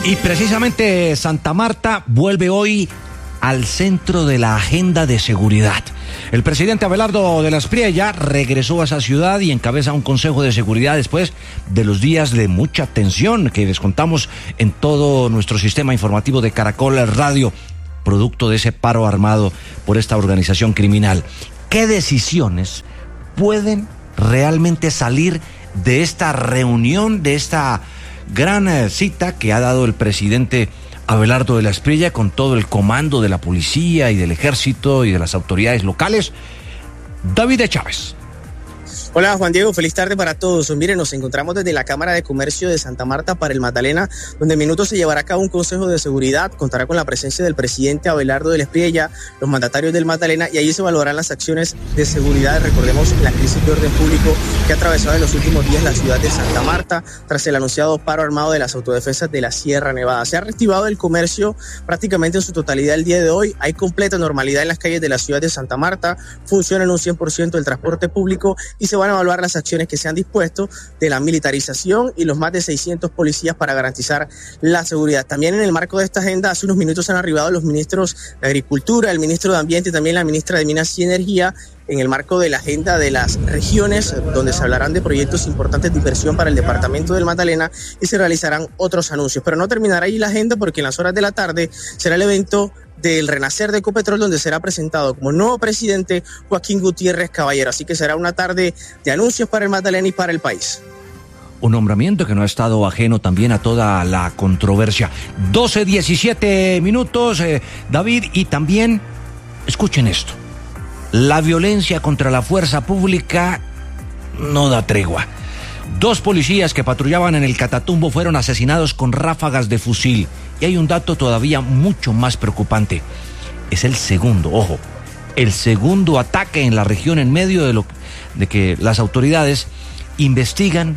Y precisamente Santa Marta vuelve hoy al centro de la agenda de seguridad. El presidente Abelardo de la Espriella regresó a esa ciudad y encabeza un consejo de seguridad después de los días de mucha tensión que les contamos en todo nuestro sistema informativo de Caracol Radio, producto de ese paro armado por esta organización criminal. ¿Qué decisiones pueden realmente salir de esta reunión, de esta gran eh, cita que ha dado el presidente Abelardo de la Espriella con todo el comando de la policía y del ejército y de las autoridades locales? David de Chávez. Hola Juan Diego, feliz tarde para todos. Miren, nos encontramos desde la Cámara de Comercio de Santa Marta para el Magdalena, donde en minutos se llevará a cabo un consejo de seguridad. Contará con la presencia del presidente Abelardo de la Espriella, los mandatarios del Magdalena, y allí se evaluarán las acciones de seguridad. Recordemos la crisis de orden público que ha atravesado en los últimos días la ciudad de Santa Marta tras el anunciado paro armado de las autodefensas de la Sierra Nevada. Se ha reactivado el comercio prácticamente en su totalidad el día de hoy. Hay completa normalidad en las calles de la ciudad de Santa Marta, funciona en un cien por ciento el transporte público y se van a evaluar las acciones que se han dispuesto de la militarización y los más de seiscientos policías para garantizar la seguridad. También en el marco de esta agenda, hace unos minutos han arribado los ministros de Agricultura, el ministro de Ambiente y también la ministra de Minas y Energía, en el marco de la agenda de las regiones, donde se hablarán de proyectos importantes de inversión para el departamento del Magdalena y se realizarán otros anuncios. Pero no terminará ahí la agenda, porque en las horas de la tarde será el evento del Renacer de Ecopetrol, donde será presentado como nuevo presidente Joaquín Gutiérrez Caballero. Así que será una tarde de anuncios para el Magdalena y para el país. Un nombramiento que no ha estado ajeno también a toda la controversia. doce diecisiete minutos, eh, David, y también, escuchen esto, la violencia contra la fuerza pública no da tregua. Dos policías que patrullaban en el Catatumbo fueron asesinados con ráfagas de fusil. Y hay un dato todavía mucho más preocupante. Es el segundo, ojo, el segundo ataque en la región en medio de, lo, de que las autoridades investigan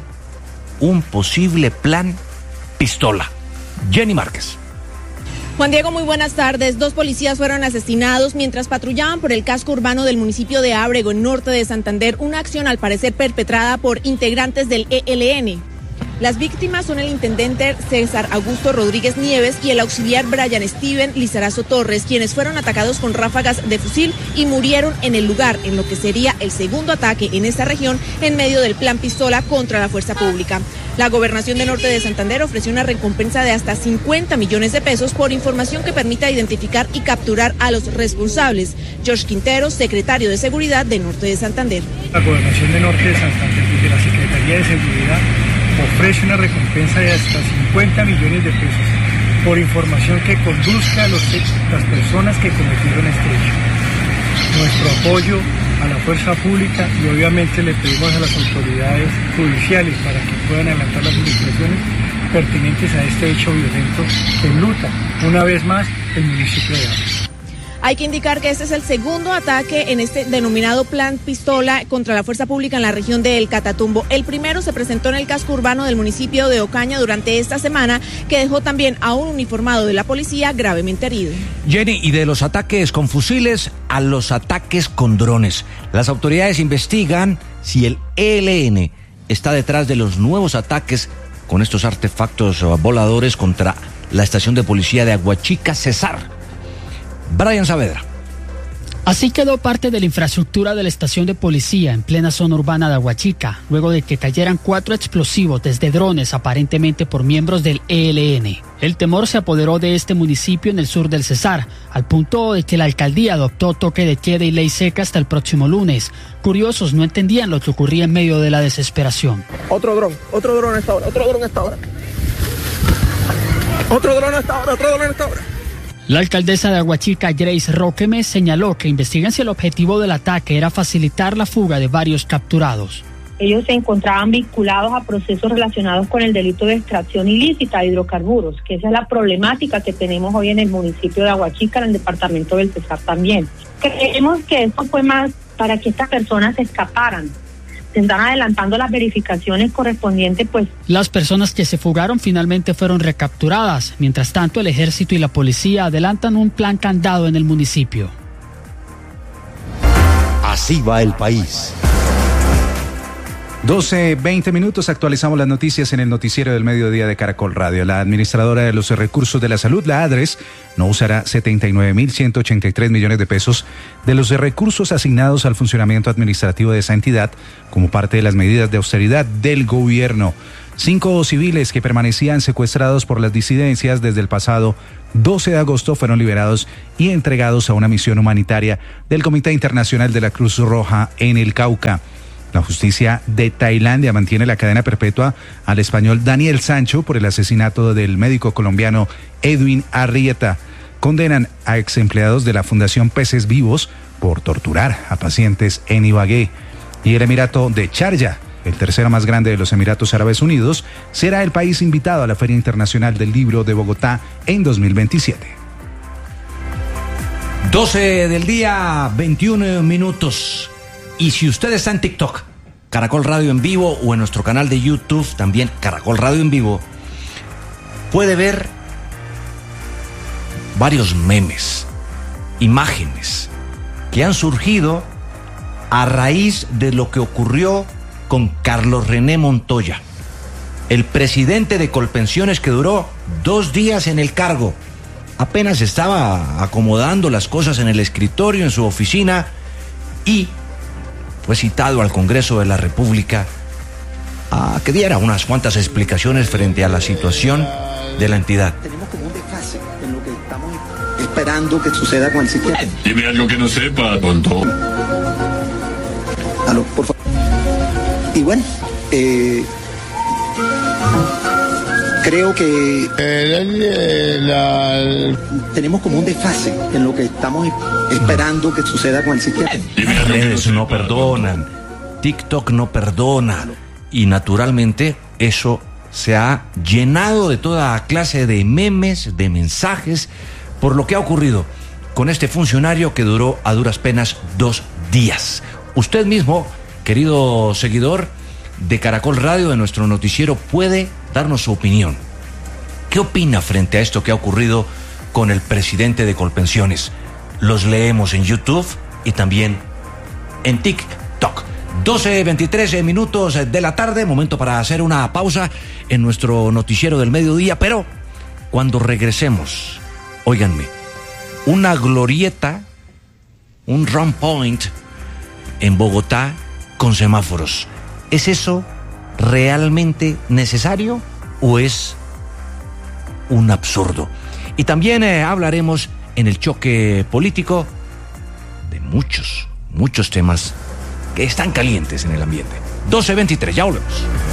un posible plan pistola. Jenny Márquez. Juan Diego, muy buenas tardes. Dos policías fueron asesinados mientras patrullaban por el casco urbano del municipio de Ábrego, en norte de Santander, una acción al parecer perpetrada por integrantes del E L N. Las víctimas son el intendente César Augusto Rodríguez Nieves y el auxiliar Brian Steven Lizarazo Torres, quienes fueron atacados con ráfagas de fusil y murieron en el lugar, en lo que sería el segundo ataque en esta región en medio del plan pistola contra la fuerza pública. La Gobernación de Norte de Santander ofreció una recompensa de hasta cincuenta millones de pesos por información que permita identificar y capturar a los responsables. George Quintero, secretario de Seguridad de Norte de Santander. La Gobernación de Norte de Santander y de la Secretaría de Seguridad ofrece una recompensa de hasta cincuenta millones de pesos por información que conduzca a los, las personas que cometieron este hecho. Nuestro apoyo a la fuerza pública y obviamente le pedimos a las autoridades judiciales para que puedan adelantar las investigaciones pertinentes a este hecho violento que enluta una vez más el municipio de Ábrego. Hay que indicar que este es el segundo ataque en este denominado plan pistola contra la fuerza pública en la región del Catatumbo. El primero se presentó en el casco urbano del municipio de Ocaña durante esta semana, que dejó también a un uniformado de la policía gravemente herido. Jenny, y de los ataques con fusiles a los ataques con drones. Las autoridades investigan si el E L N está detrás de los nuevos ataques con estos artefactos voladores contra la estación de policía de Aguachica, Cesar. Brian Saavedra. Así quedó parte de la infraestructura de la estación de policía en plena zona urbana de Aguachica, luego de que cayeran cuatro explosivos desde drones aparentemente por miembros del E L N. El temor se apoderó de este municipio en el sur del Cesar, al punto de que la alcaldía adoptó toque de queda y ley seca hasta el próximo lunes. Curiosos no entendían lo que ocurría en medio de la desesperación. Otro dron, otro dron a esta hora, otro dron a esta hora. Otro dron a esta hora, otro dron a esta hora. La alcaldesa de Aguachica, Grace Roqueme, señaló que investigan si el objetivo del ataque era facilitar la fuga de varios capturados. Ellos se encontraban vinculados a procesos relacionados con el delito de extracción ilícita de hidrocarburos, que esa es la problemática que tenemos hoy en el municipio de Aguachica, en el departamento del Cesar también. Creemos que esto fue más para que estas personas se escaparan. Se están adelantando las verificaciones correspondientes, pues. Las personas que se fugaron finalmente fueron recapturadas. Mientras tanto, el ejército y la policía adelantan un plan candado en el municipio. Así va el país. doce, veinte minutos, actualizamos las noticias en el noticiero del mediodía de Caracol Radio. La administradora de los recursos de la salud, la ADRES, no usará setenta y nueve mil ciento ochenta y tres millones de pesos de los recursos asignados al funcionamiento administrativo de esa entidad como parte de las medidas de austeridad del gobierno. Cinco civiles que permanecían secuestrados por las disidencias desde el pasado doce de agosto fueron liberados y entregados a una misión humanitaria del Comité Internacional de la Cruz Roja en el Cauca. La justicia de Tailandia mantiene la cadena perpetua al español Daniel Sancho por el asesinato del médico colombiano Edwin Arrieta. Condenan a ex empleados de la Fundación Peces Vivos por torturar a pacientes en Ibagué. Y el Emirato de Sharjah, el tercero más grande de los Emiratos Árabes Unidos, será el país invitado a la Feria Internacional del Libro de Bogotá en dos mil veintisiete. doce del día, veintiún minutos. Y si usted está en TikTok, Caracol Radio en vivo, o en nuestro canal de YouTube, también Caracol Radio en vivo, puede ver varios memes, imágenes que han surgido a raíz de lo que ocurrió con Carlos René Montoya, el presidente de Colpensiones, que duró dos días en el cargo. Apenas estaba acomodando las cosas en el escritorio, en su oficina, y fue citado al Congreso de la República a que diera unas cuantas explicaciones frente a la situación de la entidad. Tenemos como un desfase en lo que estamos esperando que suceda con el psiquiatra. Dime algo que no sepa, tonto. Aló, por favor. Y bueno, eh, creo que eh, la... tenemos como un desfase en lo que estamos esperando que suceda con el psiquiatra. Las redes no perdonan, TikTok no perdona, y naturalmente eso se ha llenado de toda clase de memes, de mensajes, por lo que ha ocurrido con este funcionario que duró a duras penas dos días. Usted mismo, querido seguidor de Caracol Radio, de nuestro noticiero, puede darnos su opinión. ¿Qué opina frente a esto que ha ocurrido con el presidente de Colpensiones? Los leemos en YouTube y también en TikTok. doce, veintitrés minutos de la tarde, momento para hacer una pausa en nuestro noticiero del mediodía, pero cuando regresemos, óiganme, una glorieta, un round point en Bogotá con semáforos. ¿Es eso realmente necesario o es un absurdo? Y también eh, hablaremos en el choque político de muchos, muchos temas que están calientes en el ambiente. doce veintitrés, ya volvemos.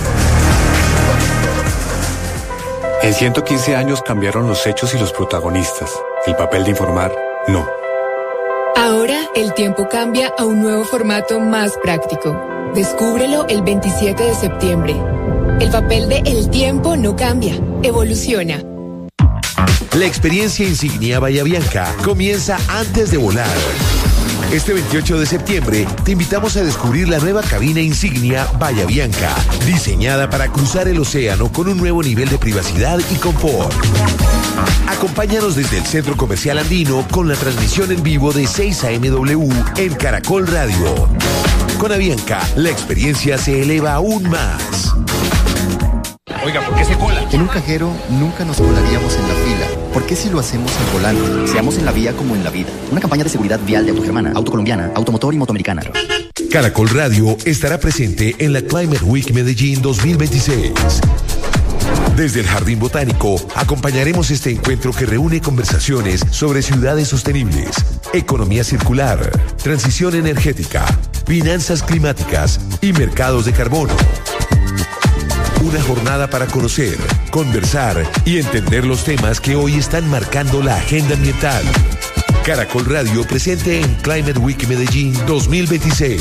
En ciento quince años cambiaron los hechos y los protagonistas. El papel de informar, no. Ahora el tiempo cambia a un nuevo formato más práctico. Descúbrelo el veintisiete de septiembre. El papel de El Tiempo no cambia, evoluciona. La experiencia Insignia Bahía Bianca comienza antes de volar. Este veintiocho de septiembre te invitamos a descubrir la nueva cabina Insignia Bahía Bianca, diseñada para cruzar el océano con un nuevo nivel de privacidad y confort. Acompáñanos desde el Centro Comercial Andino con la transmisión en vivo de seis A M W en Caracol Radio. Con Avianca, la experiencia se eleva aún más. Oiga, ¿por qué se cola? En un cajero nunca nos colaríamos en la fila. ¿Por qué si lo hacemos al volante? Seamos en la vía como en la vida. Una campaña de seguridad vial de Autogermana, Autocolombiana, Automotor y Motoamericana. Caracol Radio estará presente en la Climate Week Medellín dos mil veintiséis. Desde el Jardín Botánico acompañaremos este encuentro que reúne conversaciones sobre ciudades sostenibles, economía circular, transición energética, finanzas climáticas y mercados de carbono. Una jornada para conocer, conversar y entender los temas que hoy están marcando la agenda ambiental. Caracol Radio presente en Climate Week Medellín dos mil veintiséis.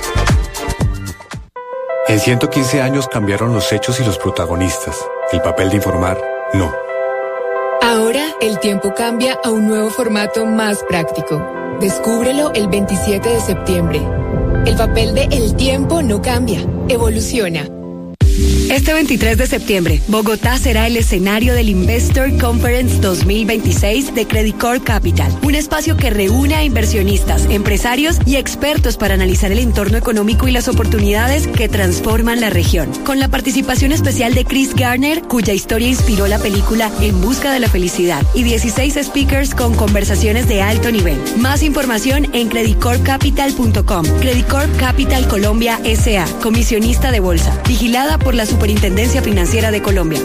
En ciento quince años cambiaron los hechos y los protagonistas. El papel de informar, no. Ahora el tiempo cambia a un nuevo formato más práctico. Descúbrelo el veintisiete de septiembre. El papel de El Tiempo no cambia, evoluciona. Este veintitrés de septiembre, Bogotá será el escenario del Investor Conference dos mil veintiséis de Credit Corp Capital, un espacio que reúne a inversionistas, empresarios y expertos para analizar el entorno económico y las oportunidades que transforman la región. Con la participación especial de Chris Garner, cuya historia inspiró la película En busca de la felicidad, y dieciséis speakers con conversaciones de alto nivel. Más información en credit corp capital punto com. Credit Corp Capital Colombia S A, comisionista de bolsa, vigilada por la Superintendencia Financiera de Colombia.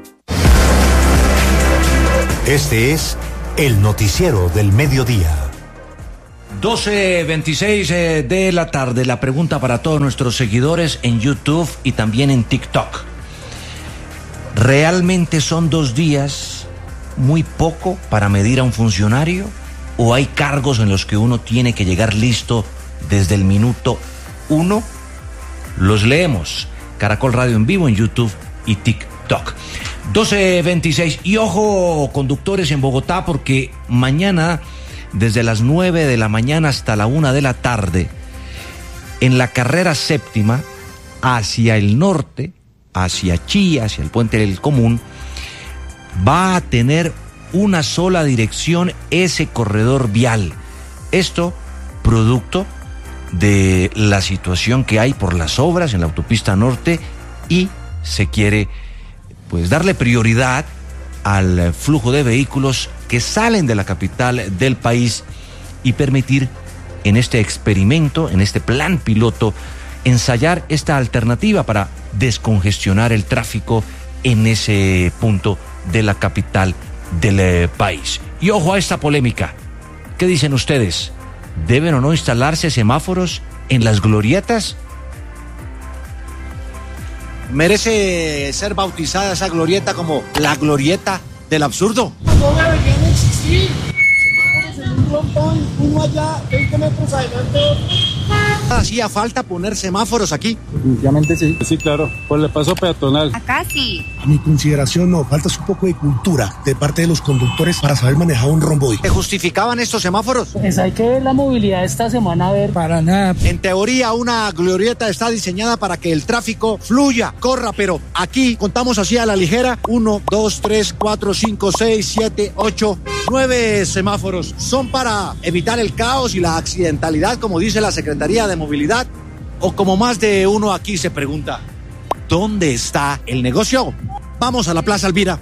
Este es el noticiero del mediodía. doce veintiséis de la tarde. La pregunta para todos nuestros seguidores en YouTube y también en TikTok. ¿Realmente son dos días muy poco para medir a un funcionario? ¿O hay cargos en los que uno tiene que llegar listo desde el minuto uno? Los leemos. Caracol Radio en vivo en YouTube y TikTok. doce veintiséis. Y ojo, conductores en Bogotá, porque mañana, desde las nueve de la mañana hasta la una de la tarde, en la carrera séptima, hacia el norte, hacia Chía, hacia el Puente del Común, va a tener una sola dirección ese corredor vial. Esto producto de la situación que hay por las obras en la autopista norte, y se quiere pues darle prioridad al flujo de vehículos que salen de la capital del país y permitir en este experimento, en este plan piloto, ensayar esta alternativa para descongestionar el tráfico en ese punto de la capital del país. Y ojo a esta polémica. ¿Qué dicen ustedes? ¿Deben o no instalarse semáforos en las glorietas? ¿Merece ser bautizada esa glorieta como la glorieta del absurdo? No deberían existir. En un montón, uno allá, veinte metros adelante. ¿Hacía falta poner semáforos aquí? Definitivamente sí. Sí, claro. Por el paso peatonal. Acá sí. A mi consideración no, falta un poco de cultura de parte de los conductores para saber manejar un romboide. ¿Se justificaban estos semáforos? Pues hay que ver la movilidad esta semana, a ver. Para nada. En teoría, una glorieta está diseñada para que el tráfico fluya, corra, pero aquí contamos así a la ligera. Uno, dos, tres, cuatro, cinco, seis, siete, ocho, nueve semáforos. Son para evitar el caos y la accidentalidad, como dice la Secretaría de Movilidad. O como más de uno aquí se pregunta, ¿dónde está el negocio? Vamos a la Plaza Alvira.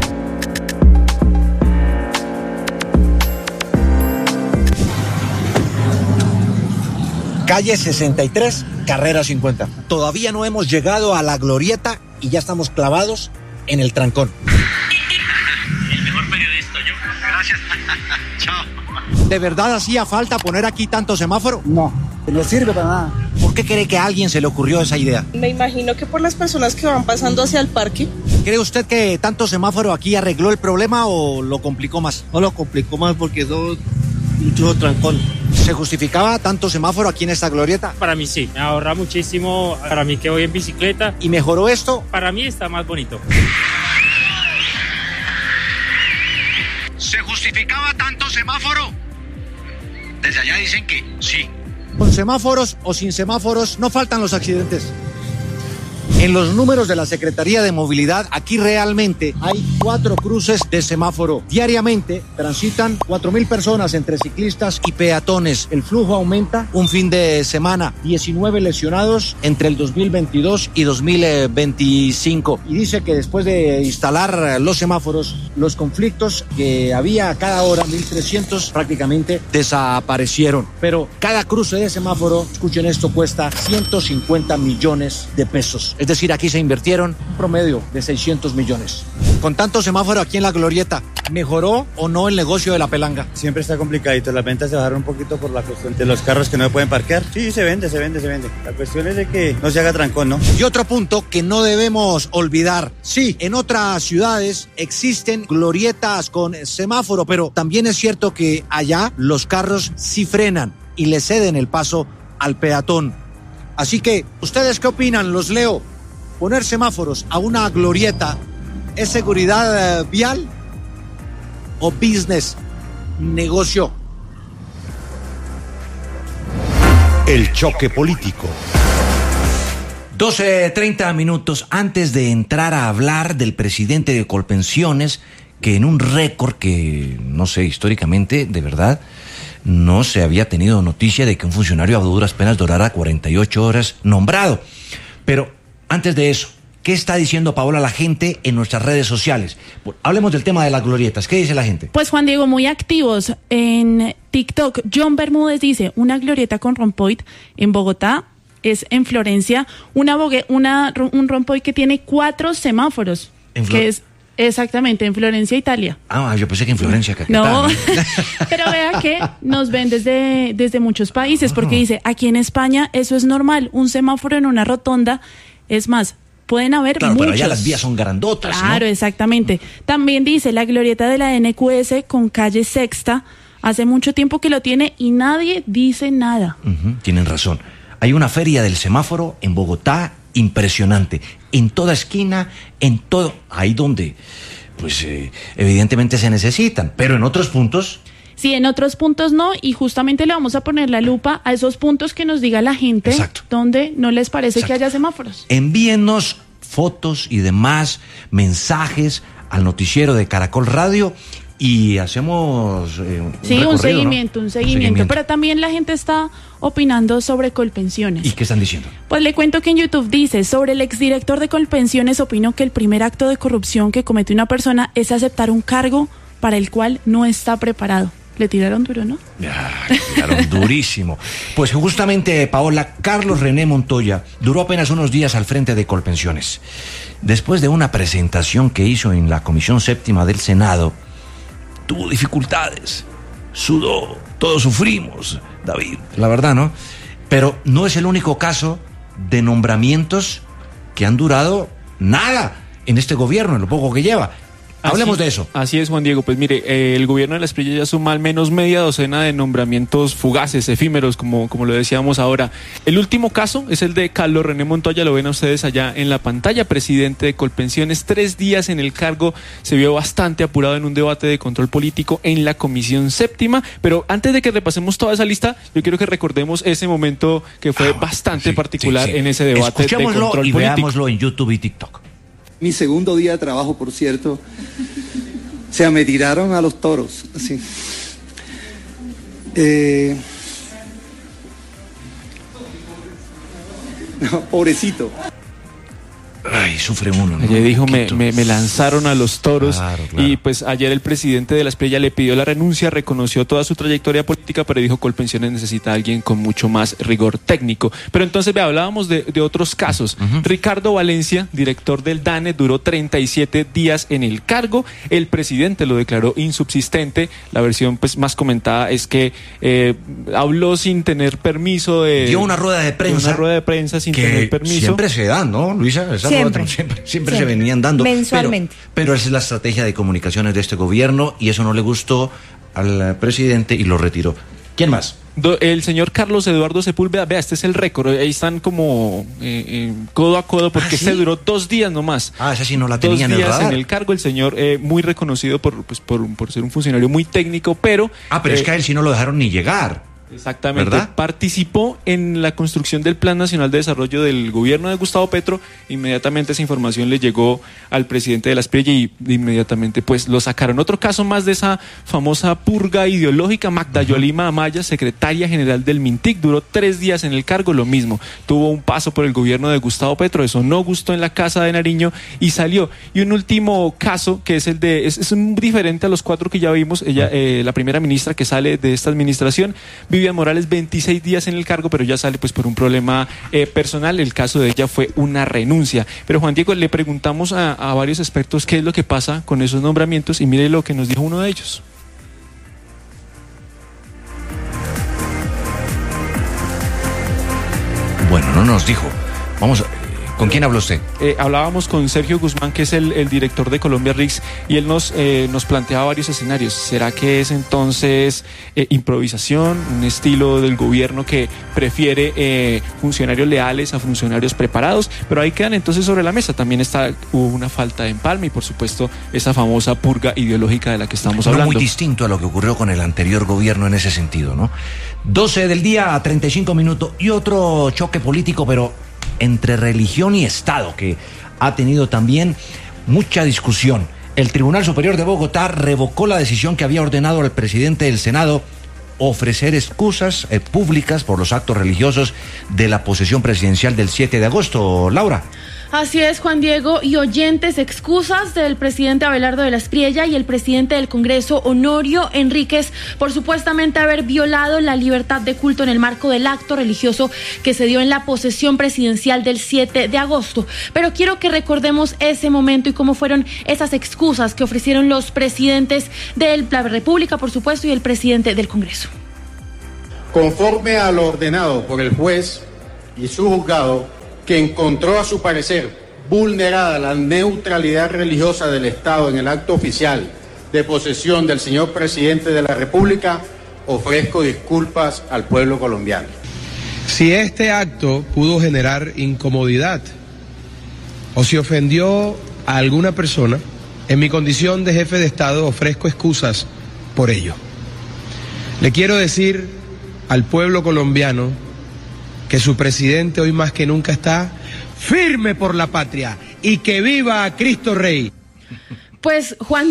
Calle sesenta y tres, carrera cincuenta. Todavía no hemos llegado a la glorieta y ya estamos clavados en el trancón. El mejor periodista, yo. Gracias. Chao. ¿De verdad hacía falta poner aquí tanto semáforo? No, no sirve para nada. ¿Por qué cree que a alguien se le ocurrió esa idea? Me imagino que por las personas que van pasando hacia el parque. ¿Cree usted que tanto semáforo aquí arregló el problema o lo complicó más? No lo complicó más porque eso mucho trancón. ¿Se justificaba tanto semáforo aquí en esta glorieta? Para mí sí, me ahorra muchísimo. Para mí que voy en bicicleta. ¿Y mejoró esto? Para mí está más bonito. ¿Se justificaba tanto semáforo? Desde allá dicen que sí. Con semáforos o sin semáforos no faltan los accidentes. En los números de la Secretaría de Movilidad, aquí realmente hay cuatro cruces de semáforo. Diariamente transitan cuatro mil personas entre ciclistas y peatones. El flujo aumenta un fin de semana. diecinueve lesionados entre el dos mil veintidós y dos mil veinticinco. Y dice que después de instalar los semáforos, los conflictos que había a cada hora, mil trescientos, prácticamente desaparecieron. Pero cada cruce de semáforo, escuchen esto, cuesta ciento cincuenta millones de pesos. Es decir, aquí se invirtieron un promedio de seiscientos millones. Con tanto semáforo aquí en la glorieta, ¿mejoró o no el negocio de la pelanga? Siempre está complicadito, las ventas se bajaron un poquito por la cuestión de los carros que no se pueden parquear. Sí, se vende, se vende, se vende. La cuestión es de que no se haga trancón, ¿no? Y otro punto que no debemos olvidar. Sí, en otras ciudades existen glorietas con semáforo, pero también es cierto que allá los carros sí frenan y le ceden el paso al peatón. Así que, ¿ustedes qué opinan? Los leo. ¿Poner semáforos a una glorieta es seguridad eh, vial o business, negocio? El choque político. doce treinta minutos antes de entrar a hablar del presidente de Colpensiones, que en un récord que, no sé, históricamente, de verdad, no se había tenido noticia de que un funcionario a duras penas durara cuarenta y ocho horas nombrado. Pero antes de eso, ¿qué está diciendo, Paola, la gente en nuestras redes sociales? Hablemos del tema de las glorietas. ¿Qué dice la gente? Pues, Juan Diego, muy activos en TikTok. John Bermúdez dice, una glorieta con rompoid en Bogotá es en Florencia, una, bogue, una un rompoid que tiene cuatro semáforos, ¿En que es exactamente en Florencia, Italia. Ah, yo pensé que en Florencia, Caquetá. No, pero vea que nos ven desde, desde muchos países, porque dice, aquí en España eso es normal, un semáforo en una rotonda, es más, pueden haber claro, muchos. Pero allá las vías son grandotas, Claro, ¿no? exactamente. También dice, la glorieta de la N Q S con calle Sexta, hace mucho tiempo que lo tiene y nadie dice nada. Uh-huh, tienen razón. Hay una feria del semáforo en Bogotá impresionante. En toda esquina, en todo, ahí donde, pues, eh, evidentemente se necesitan, pero en otros puntos. Sí, en otros puntos no, y justamente le vamos a poner la lupa a esos puntos que nos diga la gente. Exacto. Donde no les parece Exacto. que haya semáforos. Envíennos fotos y demás mensajes al noticiero de Caracol Radio y hacemos eh, un sí, un seguimiento, ¿no? un seguimiento, un seguimiento. Pero también la gente está opinando sobre Colpensiones. ¿Y qué están diciendo? Pues le cuento que en YouTube dice, sobre el exdirector de Colpensiones, opino que el primer acto de corrupción que comete una persona es aceptar un cargo para el cual no está preparado. Le tiraron duro, ¿no? Ya, le tiraron durísimo. Pues justamente, Paola, Carlos René Montoya duró apenas unos días al frente de Colpensiones. Después de una presentación que hizo en la Comisión Séptima del Senado, tuvo dificultades, sudó, todos sufrimos, David, la verdad, ¿no? Pero no es el único caso de nombramientos que han durado nada en este gobierno, en lo poco que lleva. Hablemos así, de eso. Así es, Juan Diego. Pues mire, eh, el gobierno de la Espriella ya suma al menos media docena de nombramientos fugaces, efímeros, como, como lo decíamos ahora. El último caso es el de Carlos René Montoya, lo ven a ustedes allá en la pantalla, presidente de Colpensiones, tres días en el cargo, se vio bastante apurado en un debate de control político en la Comisión Séptima, pero antes de que repasemos toda esa lista, yo quiero que recordemos ese momento que fue ah, bastante sí, particular sí, sí. en ese debate de control político. Y veámoslo en YouTube y TikTok. Mi segundo día de trabajo, por cierto, o sea, me tiraron a los toros, así. Eh... No, pobrecito. Ay, sufre uno, ¿no? Ayer dijo, me, me, me lanzaron a los toros. Claro, claro. Y pues ayer el presidente de la Espriella le pidió la renuncia, reconoció toda su trayectoria política, pero dijo Colpensiones necesita a alguien con mucho más rigor técnico. Pero entonces, ve, hablábamos de, de otros casos. Uh-huh. Ricardo Valencia, director del DANE, duró treinta y siete días en el cargo. El presidente lo declaró insubsistente. La versión pues más comentada es que eh, habló sin tener permiso de... Dio una rueda de prensa. Una rueda de prensa sin que tener permiso. Siempre se dan, ¿no, Luisa? Esa Siempre, siempre, siempre, siempre se venían dando. Mensualmente. Pero, pero esa es la estrategia de comunicaciones de este gobierno y eso no le gustó al presidente y lo retiró. ¿Quién más? El señor Carlos Eduardo Sepúlveda, vea, este es el récord, ahí están como eh, eh, codo a codo porque ¿Ah, sí? este duró dos días nomás. Ah, esa sí no la tenía en el radar. Dos días en el cargo, el señor eh, muy reconocido por, pues, por, por ser un funcionario muy técnico, pero... Ah, pero eh, es que a él sí no lo dejaron ni llegar. Exactamente, ¿verdad? Participó en la construcción del Plan Nacional de Desarrollo del gobierno de Gustavo Petro. Inmediatamente esa información le llegó al presidente de la Espriella y inmediatamente pues lo sacaron. Otro caso más de esa famosa purga ideológica, Magda uh-huh. Yolima Amaya, secretaria general del MINTIC, duró tres días en el cargo, lo mismo. Tuvo un paso por el gobierno de Gustavo Petro, eso no gustó en la Casa de Nariño y salió. Y un último caso que es el de, es, es un diferente a los cuatro que ya vimos, ella, eh, la primera ministra que sale de esta administración, Vivian Morales, veintiséis días en el cargo, pero ya sale pues por un problema eh, personal. El caso de ella fue una renuncia. Pero Juan Diego, le preguntamos a, a varios expertos qué es lo que pasa con esos nombramientos y mire lo que nos dijo uno de ellos. Bueno, no nos dijo. Vamos a... ¿Con quién habló usted? Eh, hablábamos con Sergio Guzmán, que es el, el director de Colombia R I C S, y él nos, eh, nos planteaba varios escenarios. ¿Será que es entonces eh, improvisación, un estilo del gobierno que prefiere eh, funcionarios leales a funcionarios preparados? Pero ahí quedan entonces sobre la mesa. También está, hubo una falta de empalme y por supuesto esa famosa purga ideológica de la que estamos hablando. No muy distinto a lo que ocurrió con el anterior gobierno en ese sentido, ¿no? doce del día a treinta y cinco minutos y otro choque político, pero entre religión y Estado, que ha tenido también mucha discusión. El Tribunal Superior de Bogotá revocó la decisión que había ordenado al presidente del Senado ofrecer excusas eh, públicas por los actos religiosos de la posesión presidencial del siete de agosto. Laura. Así es, Juan Diego, y oyentes, excusas del presidente Abelardo de la Espriella y el presidente del Congreso, Honorio Enríquez, por supuestamente haber violado la libertad de culto en el marco del acto religioso que se dio en la posesión presidencial del siete de agosto. Pero quiero que recordemos ese momento y cómo fueron esas excusas que ofrecieron los presidentes de la República, por supuesto, y el presidente del Congreso. Conforme a lo ordenado por el juez y su juzgado, que encontró a su parecer vulnerada la neutralidad religiosa del Estado en el acto oficial de posesión del señor presidente de la República, ofrezco disculpas al pueblo colombiano. Si este acto pudo generar incomodidad o si ofendió a alguna persona, en mi condición de jefe de Estado ofrezco excusas por ello. Le quiero decir al pueblo colombiano que su presidente hoy más que nunca está firme por la patria y que viva Cristo Rey. Pues Juan